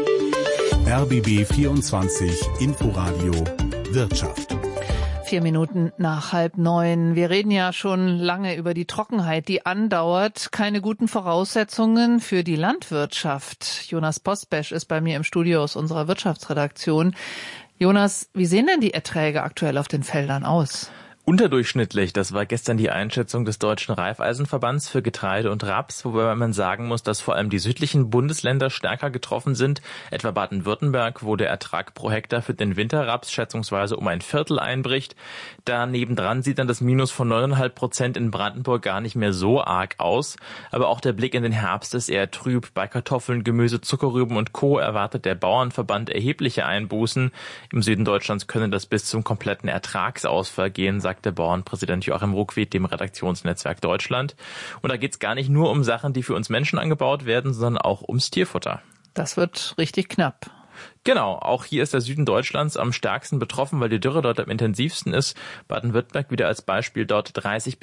RBB 24 Inforadio Wirtschaft. 4 Minuten nach 8:30. Wir reden ja schon lange über die Trockenheit, die andauert. Keine guten Voraussetzungen für die Landwirtschaft. Jonas Postbesch ist bei mir im Studio aus unserer Wirtschaftsredaktion. Jonas, wie sehen denn die Erträge aktuell auf den Feldern aus? Unterdurchschnittlich, das war gestern die Einschätzung des Deutschen Raiffeisenverbands für Getreide und Raps, wobei man sagen muss, dass vor allem die südlichen Bundesländer stärker getroffen sind. Etwa Baden-Württemberg, wo der Ertrag pro Hektar für den Winterraps schätzungsweise um 1/4 einbricht. Da nebendran sieht dann das Minus von 9,5% in Brandenburg gar nicht mehr so arg aus. Aber auch der Blick in den Herbst ist eher trüb. Bei Kartoffeln, Gemüse, Zuckerrüben und Co. erwartet der Bauernverband erhebliche Einbußen. Im Süden Deutschlands können das bis zum kompletten Ertragsausfall gehen, sagt der Bauernpräsident Joachim Ruckwied dem Redaktionsnetzwerk Deutschland. Und da geht es gar nicht nur um Sachen, die für uns Menschen angebaut werden, sondern auch ums Tierfutter. Das wird richtig knapp. Genau, auch hier ist der Süden Deutschlands am stärksten betroffen, weil die Dürre dort am intensivsten ist. Baden-Württemberg wieder als Beispiel, dort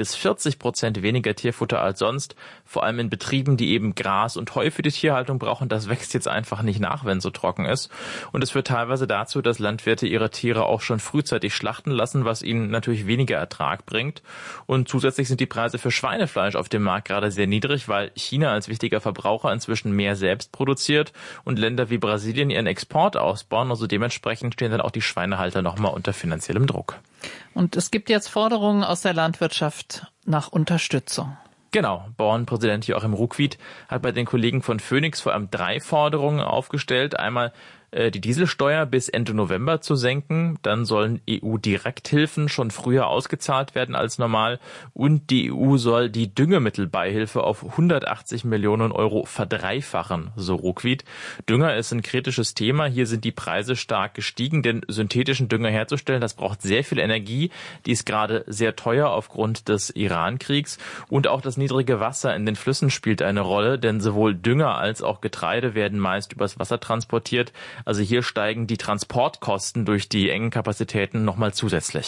30-40% weniger Tierfutter als sonst. Vor allem in Betrieben, die eben Gras und Heu für die Tierhaltung brauchen. Das wächst jetzt einfach nicht nach, wenn es so trocken ist. Und es führt teilweise dazu, dass Landwirte ihre Tiere auch schon frühzeitig schlachten lassen, was ihnen natürlich weniger Ertrag bringt. Und zusätzlich sind die Preise für Schweinefleisch auf dem Markt gerade sehr niedrig, weil China als wichtiger Verbraucher inzwischen mehr selbst produziert und Länder wie Brasilien ihren Export ausbauen. Also dementsprechend stehen dann auch die Schweinehalter nochmal unter finanziellem Druck. Und es gibt jetzt Forderungen aus der Landwirtschaft nach Unterstützung. Genau, Bauernpräsident Joachim Ruckwied hat bei den Kollegen von Phoenix vor allem 3 Forderungen aufgestellt. Einmal die Dieselsteuer bis Ende November zu senken. Dann sollen EU-Direkthilfen schon früher ausgezahlt werden als normal. Und die EU soll die Düngemittelbeihilfe auf 180 Millionen Euro verdreifachen, so Ruckwied. Dünger ist ein kritisches Thema. Hier sind die Preise stark gestiegen, denn synthetischen Dünger herzustellen, das braucht sehr viel Energie. Die ist gerade sehr teuer aufgrund des Iran-Kriegs. Und auch das niedrige Wasser in den Flüssen spielt eine Rolle, denn sowohl Dünger als auch Getreide werden meist übers Wasser transportiert. Also hier steigen die Transportkosten durch die engen Kapazitäten nochmal zusätzlich.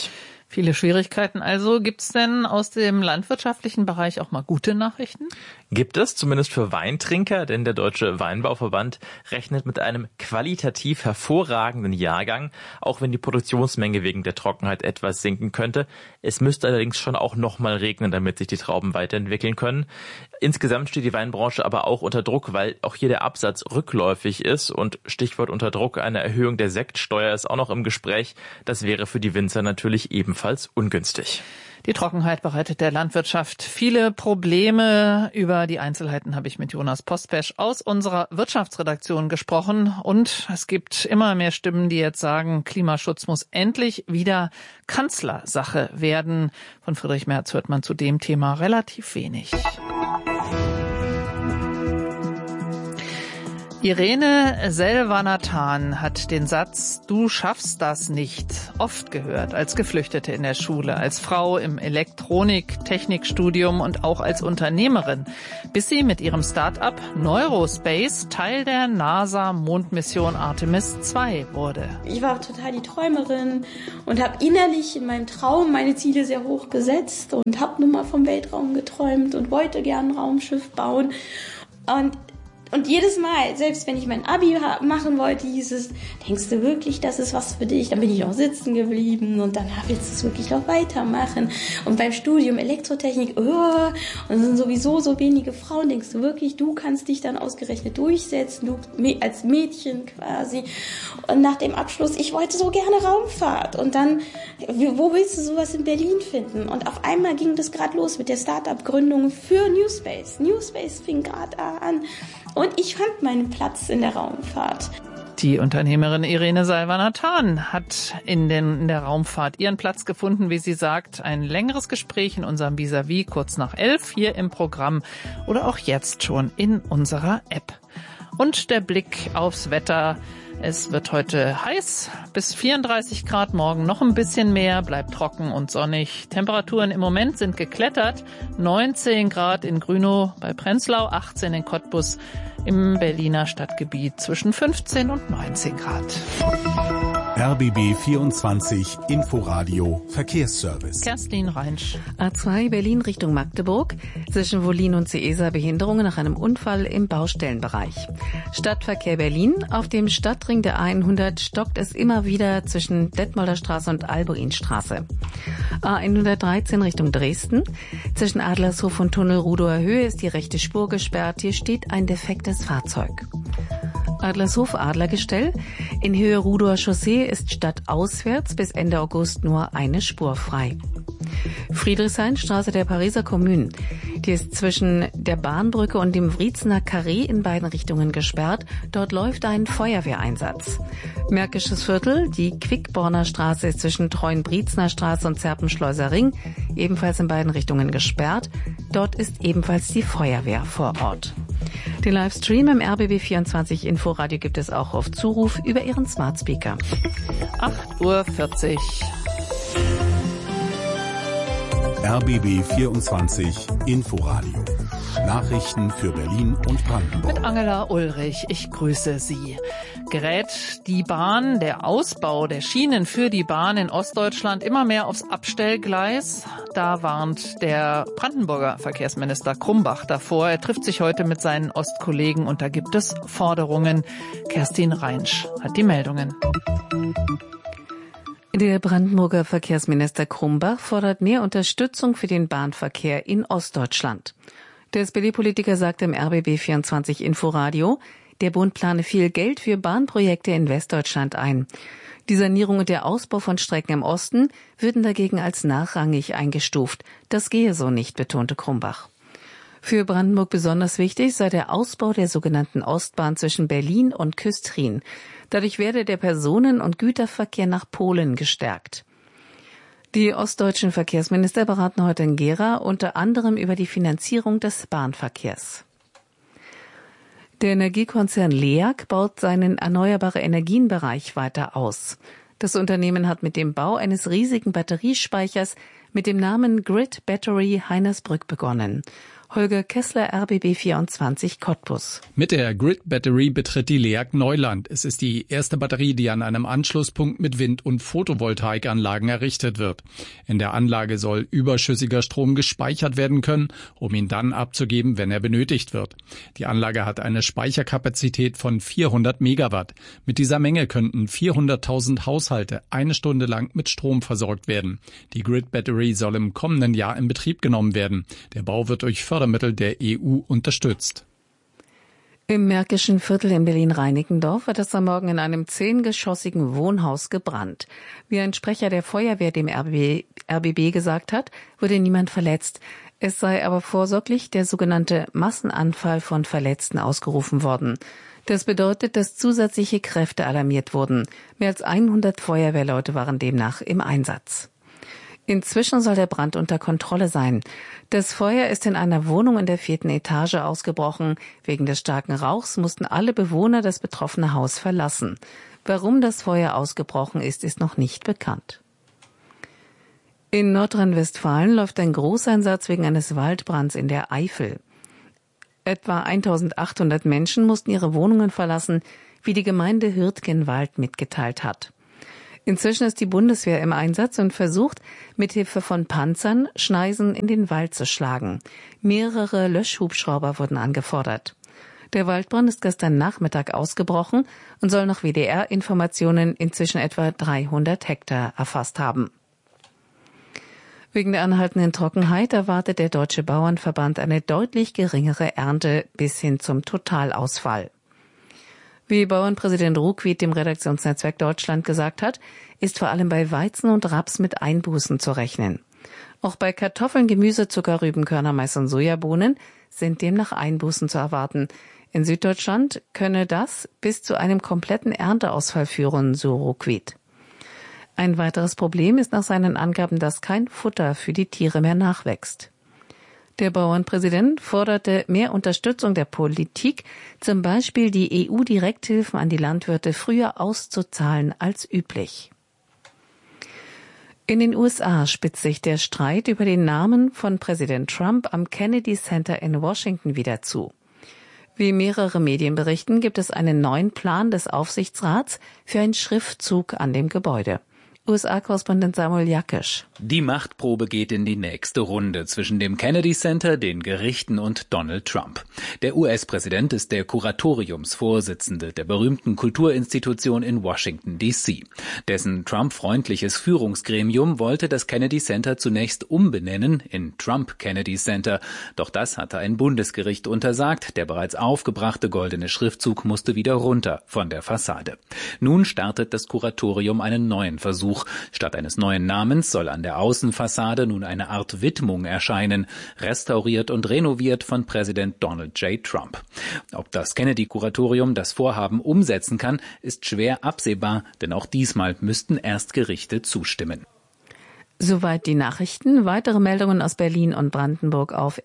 Viele Schwierigkeiten also. Gibt's denn aus dem landwirtschaftlichen Bereich auch mal gute Nachrichten? Gibt es, zumindest für Weintrinker, denn der Deutsche Weinbauverband rechnet mit einem qualitativ hervorragenden Jahrgang, auch wenn die Produktionsmenge wegen der Trockenheit etwas sinken könnte. Es müsste allerdings schon auch nochmal regnen, damit sich die Trauben weiterentwickeln können. Insgesamt steht die Weinbranche aber auch unter Druck, weil auch hier der Absatz rückläufig ist und Stichwort unter Druck, eine Erhöhung der Sektsteuer ist auch noch im Gespräch. Das wäre für die Winzer natürlich ebenfalls ungünstig. Die Trockenheit bereitet der Landwirtschaft viele Probleme. Über die Einzelheiten habe ich mit Jonas Postpesch aus unserer Wirtschaftsredaktion gesprochen. Und es gibt immer mehr Stimmen, die jetzt sagen, Klimaschutz muss endlich wieder Kanzlersache werden. Von Friedrich Merz hört man zu dem Thema relativ wenig. Irene Selvanathan hat den Satz "Du schaffst das nicht" oft gehört, als Geflüchtete in der Schule, als Frau im Elektronik-Technikstudium und auch als Unternehmerin, bis sie mit ihrem Start-up Neurospace Teil der NASA-Mondmission Artemis II wurde. Ich war total die Träumerin und habe innerlich in meinem Traum meine Ziele sehr hoch gesetzt und habe nun mal vom Weltraum geträumt und wollte gern ein Raumschiff bauen. Und jedes Mal, selbst wenn ich mein Abi machen wollte, hieß es, denkst du wirklich, das ist was für dich? Dann bin ich auch sitzen geblieben und dann willst du es wirklich noch weitermachen. Und beim Studium Elektrotechnik, und es sind sowieso so wenige Frauen, denkst du wirklich, du kannst dich dann ausgerechnet durchsetzen, du als Mädchen quasi. Und nach dem Abschluss, ich wollte so gerne Raumfahrt. Und dann, wo willst du sowas in Berlin finden? Und auf einmal ging das gerade los mit der Start-up-Gründung für Newspace. Newspace fing gerade an. Und ich fand meinen Platz in der Raumfahrt. Die Unternehmerin Irene Selvanathan hat in der Raumfahrt ihren Platz gefunden, wie sie sagt. Ein längeres Gespräch in unserem Vis-à-vis kurz nach 11 hier im Programm oder auch jetzt schon in unserer App. Und der Blick aufs Wetter. Es wird heute heiß, bis 34 Grad, morgen noch ein bisschen mehr, bleibt trocken und sonnig. Temperaturen im Moment sind geklettert, 19 Grad in Grünow bei Prenzlau, 18 in Cottbus, im Berliner Stadtgebiet zwischen 15 und 19 Grad. RBB 24 Inforadio Verkehrsservice. Kerstin Reinsch. A2 Berlin Richtung Magdeburg. Zwischen Wollin und Seesa Behinderungen nach einem Unfall im Baustellenbereich. Stadtverkehr Berlin. Auf dem Stadtring der A100 stockt es immer wieder zwischen Detmolder Straße und Albuinstraße. A113 Richtung Dresden. Zwischen Adlershof und Tunnel Rudower Höhe ist die rechte Spur gesperrt. Hier steht ein defektes Fahrzeug. Adlershof Adlergestell. In Höhe Rudower Chaussee ist stadtauswärts bis Ende August nur eine Spur frei. Friedrichshain, Straße der Pariser Kommune. Die ist zwischen der Bahnbrücke und dem Wriezener Carré in beiden Richtungen gesperrt. Dort läuft ein Feuerwehreinsatz. Märkisches Viertel, die Quickborner Straße ist zwischen Treuenbrietzner Straße und Zerpenschleuser Ring, ebenfalls in beiden Richtungen gesperrt. Dort ist ebenfalls die Feuerwehr vor Ort. Den Livestream im RBB 24 Inforadio gibt es auch auf Zuruf über Ihren Smart Speaker. 8:40 Uhr. RBB 24 Inforadio. Nachrichten für Berlin und Brandenburg. Mit Angela Ulrich, ich grüße Sie. Gerät die Bahn, der Ausbau der Schienen für die Bahn in Ostdeutschland immer mehr aufs Abstellgleis? Da warnt der Brandenburger Verkehrsminister Krumbach davor. Er trifft sich heute mit seinen Ostkollegen und da gibt es Forderungen. Kerstin Reinsch hat die Meldungen. Der Brandenburger Verkehrsminister Krumbach fordert mehr Unterstützung für den Bahnverkehr in Ostdeutschland. Der SPD-Politiker sagte im RBB 24 Inforadio, der Bund plane viel Geld für Bahnprojekte in Westdeutschland ein. Die Sanierung und der Ausbau von Strecken im Osten würden dagegen als nachrangig eingestuft. Das gehe so nicht, betonte Krumbach. Für Brandenburg besonders wichtig sei der Ausbau der sogenannten Ostbahn zwischen Berlin und Küstrin. Dadurch werde der Personen- und Güterverkehr nach Polen gestärkt. Die ostdeutschen Verkehrsminister beraten heute in Gera unter anderem über die Finanzierung des Bahnverkehrs. Der Energiekonzern LEAG baut seinen erneuerbare Energienbereich weiter aus. Das Unternehmen hat mit dem Bau eines riesigen Batteriespeichers mit dem Namen Grid Battery Heinersbrück begonnen. Holger Kessler, RBB 24 Cottbus. Mit der Grid Battery betritt die LEAG Neuland. Es ist die erste Batterie, die an einem Anschlusspunkt mit Wind- und Photovoltaikanlagen errichtet wird. In der Anlage soll überschüssiger Strom gespeichert werden können, um ihn dann abzugeben, wenn er benötigt wird. Die Anlage hat eine Speicherkapazität von 400 Megawatt. Mit dieser Menge könnten 400.000 Haushalte eine Stunde lang mit Strom versorgt werden. Die Grid Battery soll im kommenden Jahr in Betrieb genommen werden. Der Bau wird durch Fördermittel der EU unterstützt. Im Märkischen Viertel in Berlin-Reinickendorf wird es am Morgen in einem 10-geschossigen Wohnhaus gebrannt. Wie ein Sprecher der Feuerwehr dem RBB gesagt hat, wurde niemand verletzt. Es sei aber vorsorglich der sogenannte Massenanfall von Verletzten ausgerufen worden. Das bedeutet, dass zusätzliche Kräfte alarmiert wurden. Mehr als 100 Feuerwehrleute waren demnach im Einsatz. Inzwischen soll der Brand unter Kontrolle sein. Das Feuer ist in einer Wohnung in der 4. Etage ausgebrochen. Wegen des starken Rauchs mussten alle Bewohner das betroffene Haus verlassen. Warum das Feuer ausgebrochen ist, ist noch nicht bekannt. In Nordrhein-Westfalen läuft ein Großeinsatz wegen eines Waldbrands in der Eifel. Etwa 1800 Menschen mussten ihre Wohnungen verlassen, wie die Gemeinde Hürtgenwald mitgeteilt hat. Inzwischen ist die Bundeswehr im Einsatz und versucht, mithilfe von Panzern Schneisen in den Wald zu schlagen. Mehrere Löschhubschrauber wurden angefordert. Der Waldbrand ist gestern Nachmittag ausgebrochen und soll nach WDR-Informationen inzwischen etwa 300 Hektar erfasst haben. Wegen der anhaltenden Trockenheit erwartet der Deutsche Bauernverband eine deutlich geringere Ernte bis hin zum Totalausfall. Wie Bauernpräsident Ruckwied dem Redaktionsnetzwerk Deutschland gesagt hat, ist vor allem bei Weizen und Raps mit Einbußen zu rechnen. Auch bei Kartoffeln, Gemüse, Zucker, Rübenkörner, Mais und Sojabohnen sind demnach Einbußen zu erwarten. In Süddeutschland könne das bis zu einem kompletten Ernteausfall führen, so Ruckwied. Ein weiteres Problem ist nach seinen Angaben, dass kein Futter für die Tiere mehr nachwächst. Der Bauernpräsident forderte mehr Unterstützung der Politik, zum Beispiel die EU-Direkthilfen an die Landwirte früher auszuzahlen als üblich. In den USA spitzt sich der Streit über den Namen von Präsident Trump am Kennedy Center in Washington wieder zu. Wie mehrere Medien berichten, gibt es einen neuen Plan des Aufsichtsrats für einen Schriftzug an dem Gebäude. USA-Korrespondent Samuel Jakisch. Die Machtprobe geht in die nächste Runde zwischen dem Kennedy Center, den Gerichten und Donald Trump. Der US-Präsident ist der Kuratoriumsvorsitzende der berühmten Kulturinstitution in Washington, D.C. Dessen Trump-freundliches Führungsgremium wollte das Kennedy Center zunächst umbenennen in Trump Kennedy Center. Doch das hatte ein Bundesgericht untersagt. Der bereits aufgebrachte goldene Schriftzug musste wieder runter von der Fassade. Nun startet das Kuratorium einen neuen Versuch. Statt eines neuen Namens soll an der Außenfassade nun eine Art Widmung erscheinen, restauriert und renoviert von Präsident Donald J. Trump. Ob das Kennedy-Kuratorium das Vorhaben umsetzen kann, ist schwer absehbar, denn auch diesmal müssten erst Gerichte zustimmen. Soweit die Nachrichten. Weitere Meldungen aus Berlin und Brandenburg auf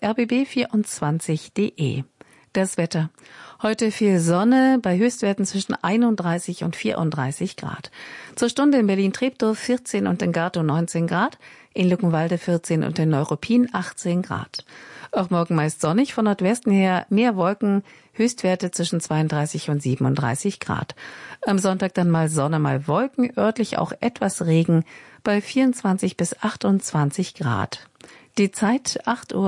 rbb24.de. Das Wetter. Heute viel Sonne, bei Höchstwerten zwischen 31 und 34 Grad. Zur Stunde in Berlin-Treptow 14 und in Gatow 19 Grad, in Luckenwalde 14 und in Neuruppin 18 Grad. Auch morgen meist sonnig, von Nordwesten her mehr Wolken, Höchstwerte zwischen 32 und 37 Grad. Am Sonntag dann mal Sonne, mal Wolken, örtlich auch etwas Regen, bei 24 bis 28 Grad. Die Zeit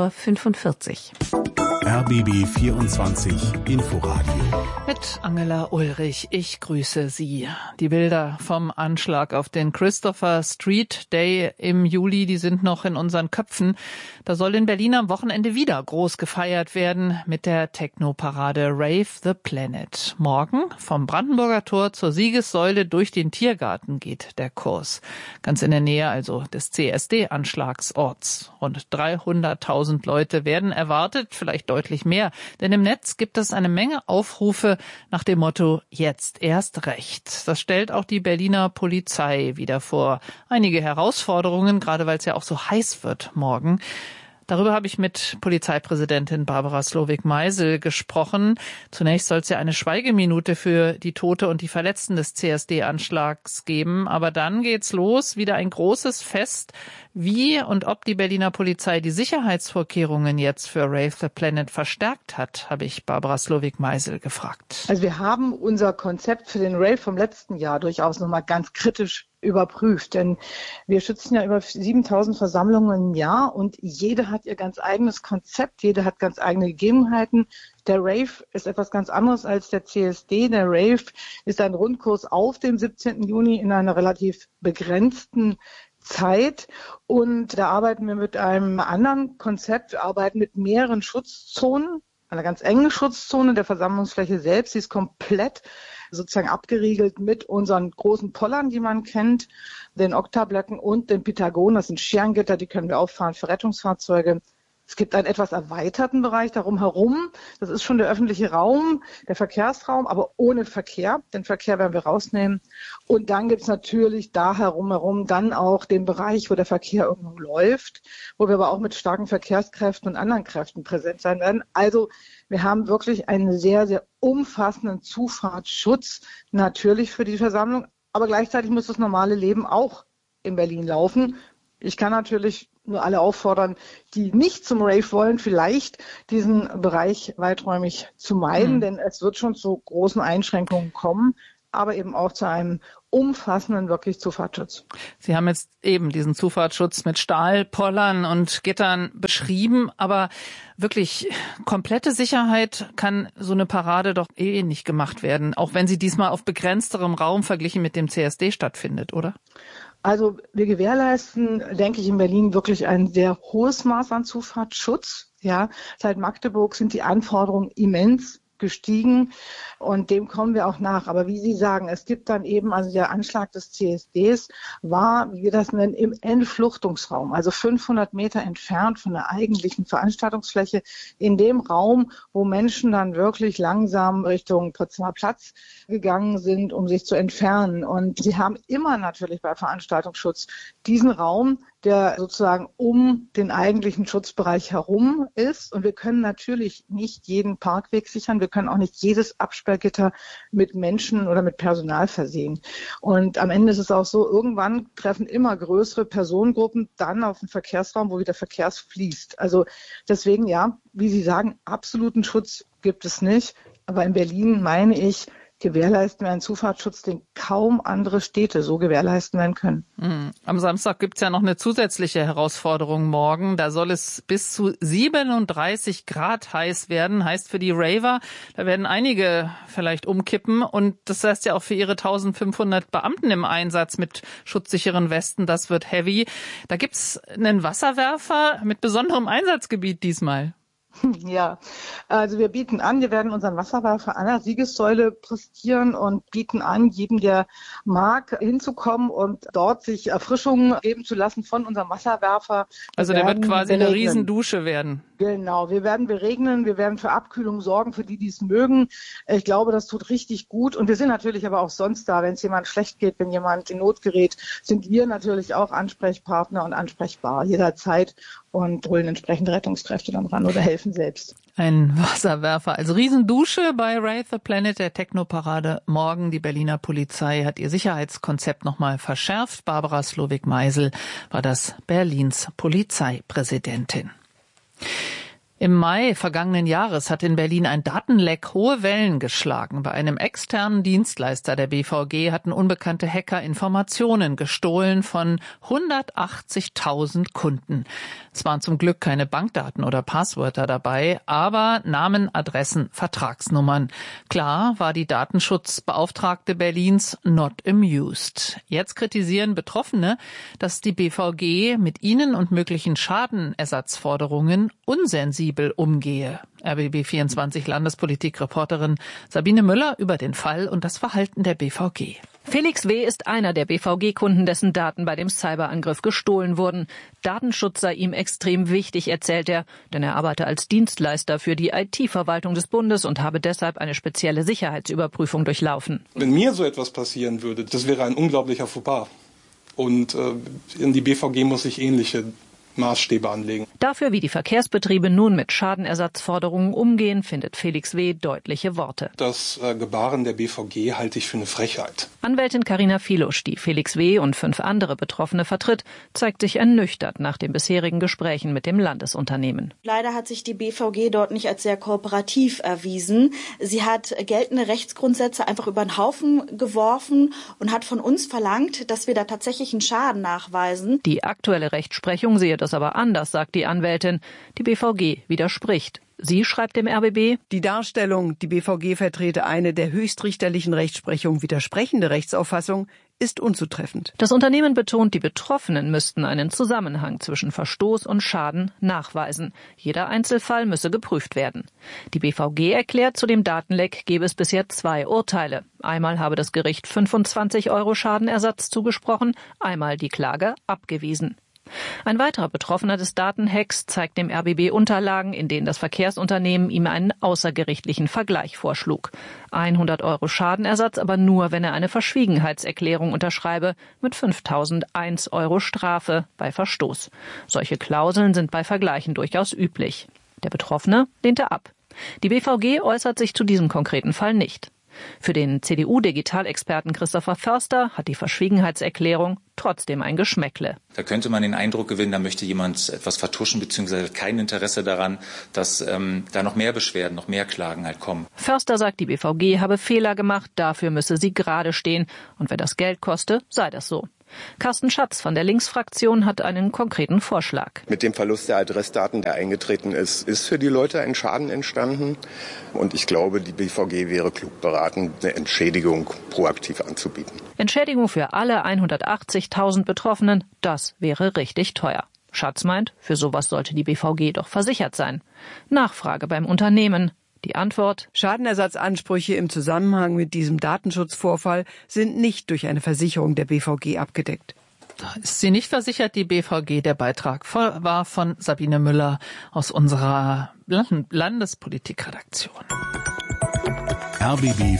8:45 Uhr. RBB 24 Inforadio. Mit Angela Ulrich, ich grüße Sie. Die Bilder vom Anschlag auf den Christopher Street Day im Juli, die sind noch in unseren Köpfen. Da soll in Berlin am Wochenende wieder groß gefeiert werden mit der Techno-Parade Rave the Planet. Morgen vom Brandenburger Tor zur Siegessäule durch den Tiergarten geht der Kurs. Ganz in der Nähe also des CSD-Anschlagsorts. Rund 300.000 Leute werden erwartet, vielleicht deutlich mehr. Denn im Netz gibt es eine Menge Aufrufe nach dem Motto „Jetzt erst recht". Das stellt auch die Berliner Polizei wieder vor. Einige Herausforderungen, gerade weil es ja auch so heiß wird morgen. Darüber habe ich mit Polizeipräsidentin Barbara Slowik-Meisel gesprochen. Zunächst soll es ja eine Schweigeminute für die Tote und die Verletzten des CSD-Anschlags geben. Aber dann geht's los, wieder ein großes Fest. Wie und ob die Berliner Polizei die Sicherheitsvorkehrungen jetzt für Rave the Planet verstärkt hat, habe ich Barbara Slowik-Meisel gefragt. Also wir haben unser Konzept für den Rave vom letzten Jahr durchaus nochmal ganz kritisch überprüft, denn wir schützen ja über 7.000 Versammlungen im Jahr und jede hat ihr ganz eigenes Konzept, jede hat ganz eigene Gegebenheiten. Der Rave ist etwas ganz anderes als der CSD. Der Rave ist ein Rundkurs auf dem 17. Juni in einer relativ begrenzten Zeit und da arbeiten wir mit einem anderen Konzept. Wir arbeiten mit mehreren Schutzzonen, einer ganz engen Schutzzone der Versammlungsfläche selbst. Sie ist komplett sozusagen abgeriegelt mit unseren großen Pollern, die man kennt, den Oktablöcken und den Pitagonen. Das sind Scherengitter, die können wir auffahren für Rettungsfahrzeuge. Es gibt einen etwas erweiterten Bereich darum herum. Das ist schon der öffentliche Raum, der Verkehrsraum, aber ohne Verkehr. Den Verkehr werden wir rausnehmen. Und dann gibt es natürlich da herum dann auch den Bereich, wo der Verkehr irgendwo läuft, wo wir aber auch mit starken Verkehrskräften und anderen Kräften präsent sein werden. Also wir haben wirklich einen sehr, sehr umfassenden Zufahrtsschutz natürlich für die Versammlung. Aber gleichzeitig muss das normale Leben auch in Berlin laufen. Ich kann natürlich nur alle auffordern, die nicht zum Rave wollen, vielleicht diesen Bereich weiträumig zu meiden, denn es wird schon zu großen Einschränkungen kommen, aber eben auch zu einem umfassenden wirklich Zufahrtsschutz. Sie haben jetzt eben diesen Zufahrtsschutz mit Stahlpollern und Gittern beschrieben, aber wirklich komplette Sicherheit kann so eine Parade doch nicht gemacht werden, auch wenn sie diesmal auf begrenzterem Raum verglichen mit dem CSD stattfindet, oder? Also wir gewährleisten, denke ich, in Berlin wirklich ein sehr hohes Maß an Zufahrtsschutz. Ja, seit Magdeburg sind die Anforderungen immens gestiegen und dem kommen wir auch nach. Aber wie Sie sagen, es gibt dann eben, also der Anschlag des CSDs war, wie wir das nennen, im Entfluchtungsraum, also 500 Meter entfernt von der eigentlichen Veranstaltungsfläche, in dem Raum, wo Menschen dann wirklich langsam Richtung Potsdamer Platz gegangen sind, um sich zu entfernen. Und sie haben immer natürlich bei Veranstaltungsschutz diesen Raum, der sozusagen um den eigentlichen Schutzbereich herum ist. Und wir können natürlich nicht jeden Parkweg sichern. Wir können auch nicht jedes Absperrgitter mit Menschen oder mit Personal versehen. Und am Ende ist es auch so, irgendwann treffen immer größere Personengruppen dann auf den Verkehrsraum, wo wieder Verkehr fließt. Also deswegen, ja, wie Sie sagen, absoluten Schutz gibt es nicht. Aber in Berlin, meine ich, gewährleisten wir einen Zufahrtsschutz, den kaum andere Städte so gewährleisten werden können. Am Samstag gibt's ja noch eine zusätzliche Herausforderung morgen. Da soll es bis zu 37 Grad heiß werden. Heißt für die Raver, da werden einige vielleicht umkippen. Und das heißt ja auch für ihre 1500 Beamten im Einsatz mit schutzsicheren Westen, das wird heavy. Da gibt's einen Wasserwerfer mit besonderem Einsatzgebiet diesmal. Ja, also wir bieten an, wir werden unseren Wasserwerfer an der Siegessäule präsentieren und bieten an, jedem, der mag, hinzukommen und dort sich Erfrischung geben zu lassen von unserem Wasserwerfer. Also der wird quasi eine Riesendusche werden. Genau, wir werden beregnen, wir werden für Abkühlung sorgen, für die es mögen. Ich glaube, das tut richtig gut. Und wir sind natürlich aber auch sonst da, wenn es jemand schlecht geht, wenn jemand in Not gerät, sind wir natürlich auch Ansprechpartner und ansprechbar jederzeit und holen entsprechende Rettungskräfte dann ran oder helfen selbst. Ein Wasserwerfer als Riesendusche bei Rave the Planet, der Technoparade morgen. Die Berliner Polizei hat ihr Sicherheitskonzept nochmal verschärft. Barbara Slowik-Meisel war das Berlins Polizeipräsidentin. Im Mai vergangenen Jahres hat in Berlin ein Datenleck hohe Wellen geschlagen. Bei einem externen Dienstleister der BVG hatten unbekannte Hacker Informationen gestohlen von 180.000 Kunden. Es waren zum Glück keine Bankdaten oder Passwörter dabei, aber Namen, Adressen, Vertragsnummern. Klar war die Datenschutzbeauftragte Berlins not amused. Jetzt kritisieren Betroffene, dass die BVG mit ihnen und möglichen Schadenersatzforderungen unsensibel umgehe. RBB24 Landespolitik-Reporterin Sabine Müller über den Fall und das Verhalten der BVG. Felix W. ist einer der BVG-Kunden, dessen Daten bei dem Cyberangriff gestohlen wurden. Datenschutz sei ihm extrem wichtig, erzählt er, denn er arbeite als Dienstleister für die IT-Verwaltung des Bundes und habe deshalb eine spezielle Sicherheitsüberprüfung durchlaufen. Wenn mir so etwas passieren würde, das wäre ein unglaublicher Fouxpas. Und die BVG muss sich ähnliche Maßstäbe anlegen. Dafür, wie die Verkehrsbetriebe nun mit Schadenersatzforderungen umgehen, findet Felix W. deutliche Worte. Das Gebaren der BVG halte ich für eine Frechheit. Anwältin Carina Filusch, die Felix W. und 5 andere Betroffene vertritt, zeigt sich ernüchtert nach den bisherigen Gesprächen mit dem Landesunternehmen. Leider hat sich die BVG dort nicht als sehr kooperativ erwiesen. Sie hat geltende Rechtsgrundsätze einfach über den Haufen geworfen und hat von uns verlangt, dass wir da tatsächlich einen Schaden nachweisen. Die aktuelle Rechtsprechung sehe das aber anders, sagt die Anwältin. Die BVG widerspricht. Sie schreibt dem RBB: Die Darstellung, die BVG vertrete eine der höchstrichterlichen Rechtsprechung widersprechende Rechtsauffassung, ist unzutreffend. Das Unternehmen betont, die Betroffenen müssten einen Zusammenhang zwischen Verstoß und Schaden nachweisen. Jeder Einzelfall müsse geprüft werden. Die BVG erklärt, zu dem Datenleck gebe es bisher 2 Urteile. Einmal habe das Gericht 25 € Schadenersatz zugesprochen, einmal die Klage abgewiesen. Ein weiterer Betroffener des Datenhacks zeigt dem RBB Unterlagen, in denen das Verkehrsunternehmen ihm einen außergerichtlichen Vergleich vorschlug. 100 € Schadenersatz, aber nur, wenn er eine Verschwiegenheitserklärung unterschreibe, mit 5.001 € Strafe bei Verstoß. Solche Klauseln sind bei Vergleichen durchaus üblich. Der Betroffene lehnte ab. Die BVG äußert sich zu diesem konkreten Fall nicht. Für den CDU-Digitalexperten Christopher Förster hat die Verschwiegenheitserklärung trotzdem ein Geschmäckle. Da könnte man den Eindruck gewinnen, da möchte jemand etwas vertuschen bzw. hat kein Interesse daran, dass da noch mehr Beschwerden, noch mehr Klagen halt kommen. Förster sagt, die BVG habe Fehler gemacht, dafür müsse sie gerade stehen. Und wenn das Geld koste, sei das so. Carsten Schatz von der Linksfraktion hat einen konkreten Vorschlag. Mit dem Verlust der Adressdaten, der eingetreten ist, ist für die Leute ein Schaden entstanden. Und ich glaube, die BVG wäre klug beraten, eine Entschädigung proaktiv anzubieten. Entschädigung für alle 180.000 Betroffenen, das wäre richtig teuer. Schatz meint, für sowas sollte die BVG doch versichert sein. Nachfrage beim Unternehmen. Die Antwort: Schadenersatzansprüche im Zusammenhang mit diesem Datenschutzvorfall sind nicht durch eine Versicherung der BVG abgedeckt. Da ist sie nicht versichert, die BVG. Der Beitrag war von Sabine Müller aus unserer Landespolitikredaktion. RBB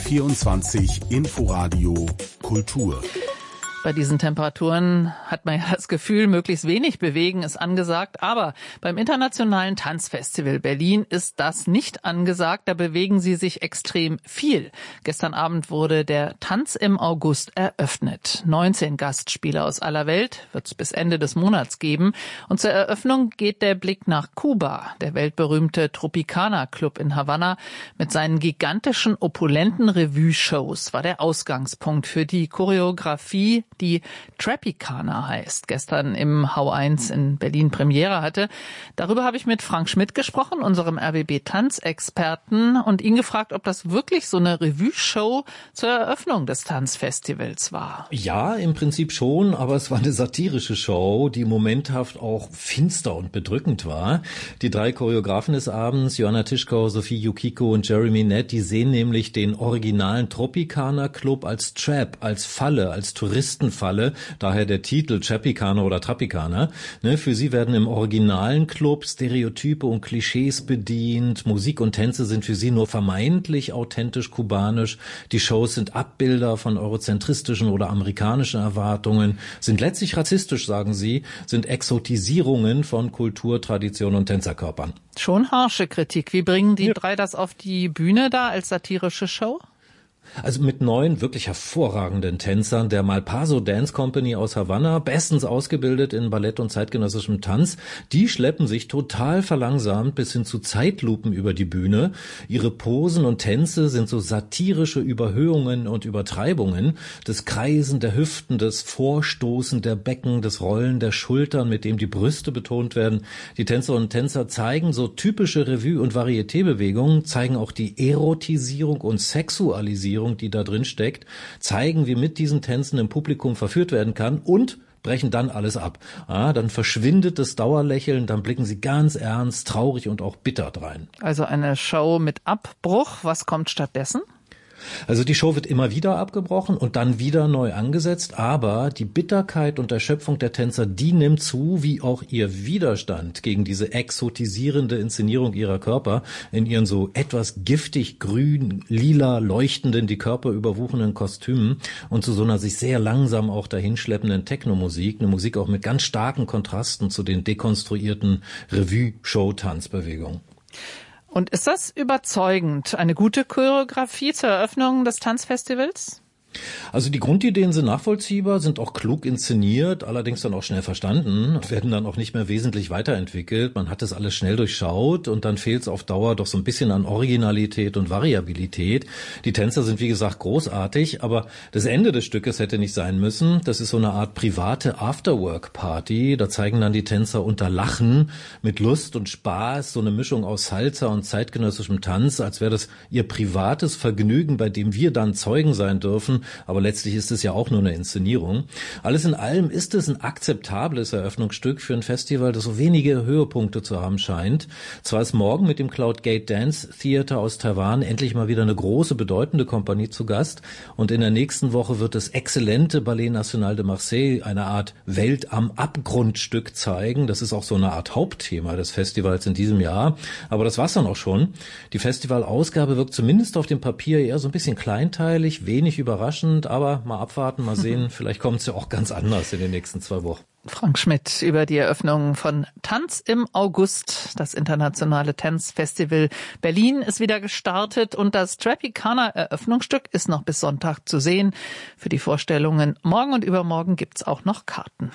24 Inforadio Kultur. Bei diesen Temperaturen hat man ja das Gefühl, möglichst wenig bewegen ist angesagt. Aber beim Internationalen Tanzfestival Berlin ist das nicht angesagt. Da bewegen sie sich extrem viel. Gestern Abend wurde der Tanz im August eröffnet. 19 Gastspieler aus aller Welt wird es bis Ende des Monats geben. Und zur Eröffnung geht der Blick nach Kuba. Der weltberühmte Tropicana Club in Havanna mit seinen gigantischen, opulenten Revue-Shows war der Ausgangspunkt für die Choreografie, die Tropicana heißt, gestern im Hau1 in Berlin Premiere hatte. Darüber habe ich mit Frank Schmidt gesprochen, unserem RBB-Tanzexperten, und ihn gefragt, ob das wirklich so eine Revue-Show zur Eröffnung des Tanzfestivals war. Ja, im Prinzip schon, aber es war eine satirische Show, die momenthaft auch finster und bedrückend war. Die 3 Choreografen des Abends, Joanna Tischkau, Sophie Yukiko und Jeremy Nett, die sehen nämlich den originalen Tropicana Club als Trap, als Falle, als Touristenfalle, daher der Titel Tropicana oder Tropicana. Für sie werden im originalen Club Stereotype und Klischees bedient. Musik und Tänze sind für sie nur vermeintlich authentisch kubanisch. Die Shows sind Abbilder von eurozentristischen oder amerikanischen Erwartungen, sind letztlich rassistisch, sagen sie, sind Exotisierungen von Kultur, Tradition und Tänzerkörpern. Schon harsche Kritik. Wie bringen die 3 das auf die Bühne da als satirische Show? Also mit 9 wirklich hervorragenden Tänzern der Malpaso Dance Company aus Havanna, bestens ausgebildet in Ballett und zeitgenössischem Tanz. Die schleppen sich total verlangsamt bis hin zu Zeitlupen über die Bühne. Ihre Posen und Tänze sind so satirische Überhöhungen und Übertreibungen. Das Kreisen der Hüften, das Vorstoßen der Becken, das Rollen der Schultern, mit dem die Brüste betont werden. Die Tänzerinnen und Tänzer zeigen so typische Revue- und Varieté-Bewegungen, zeigen auch die Erotisierung und Sexualisierung, die da drin steckt, zeigen, wie mit diesen Tänzen im Publikum verführt werden kann und brechen dann alles ab. Dann verschwindet das Dauerlächeln, dann blicken sie ganz ernst, traurig und auch bitter drein. Also eine Show mit Abbruch. Was kommt stattdessen? Also die Show wird immer wieder abgebrochen und dann wieder neu angesetzt, aber die Bitterkeit und Erschöpfung der Tänzer, die nimmt zu, wie auch ihr Widerstand gegen diese exotisierende Inszenierung ihrer Körper in ihren so etwas giftig grün, lila leuchtenden, die Körper überwuchernden Kostümen und zu so einer sich sehr langsam auch dahinschleppenden Techno-Musik, eine Musik auch mit ganz starken Kontrasten zu den dekonstruierten Revue-Show-Tanzbewegungen. Und ist das überzeugend? Eine gute Choreografie zur Eröffnung des Tanzfestivals? Also die Grundideen sind nachvollziehbar, sind auch klug inszeniert, allerdings dann auch schnell verstanden und werden dann auch nicht mehr wesentlich weiterentwickelt. Man hat das alles schnell durchschaut und dann fehlt es auf Dauer doch so ein bisschen an Originalität und Variabilität. Die Tänzer sind wie gesagt großartig, aber das Ende des Stückes hätte nicht sein müssen. Das ist so eine Art private Afterwork-Party. Da zeigen dann die Tänzer unter Lachen mit Lust und Spaß so eine Mischung aus Salsa und zeitgenössischem Tanz, als wäre das ihr privates Vergnügen, bei dem wir dann Zeugen sein dürfen. Aber letztlich ist es ja auch nur eine Inszenierung. Alles in allem ist es ein akzeptables Eröffnungsstück für ein Festival, das so wenige Höhepunkte zu haben scheint. Zwar ist morgen mit dem Cloud Gate Dance Theater aus Taiwan endlich mal wieder eine große, bedeutende Kompanie zu Gast. Und in der nächsten Woche wird das exzellente Ballet National de Marseille eine Art Welt am Abgrundstück zeigen. Das ist auch so eine Art Hauptthema des Festivals in diesem Jahr. Aber das war's dann auch schon. Die Festivalausgabe wirkt zumindest auf dem Papier eher so ein bisschen kleinteilig, wenig überraschend, aber mal abwarten, mal sehen, vielleicht kommt es ja auch ganz anders in den nächsten 2 Wochen. Frank Schmidt über die Eröffnung von Tanz im August. Das internationale Tanzfestival Berlin ist wieder gestartet und das Tropicana-Eröffnungsstück ist noch bis Sonntag zu sehen. Für die Vorstellungen morgen und übermorgen gibt's auch noch Karten.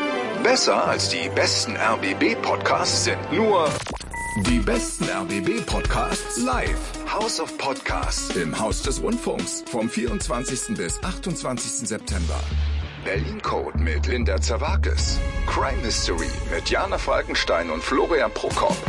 Besser als die besten RBB-Podcasts sind nur die besten RBB-Podcasts live. House of Podcasts im Haus des Rundfunks vom 24. bis 28. September. Berlin Code mit Linda Zerwakis. Crime Mystery mit Jana Falkenstein und Florian Prokop.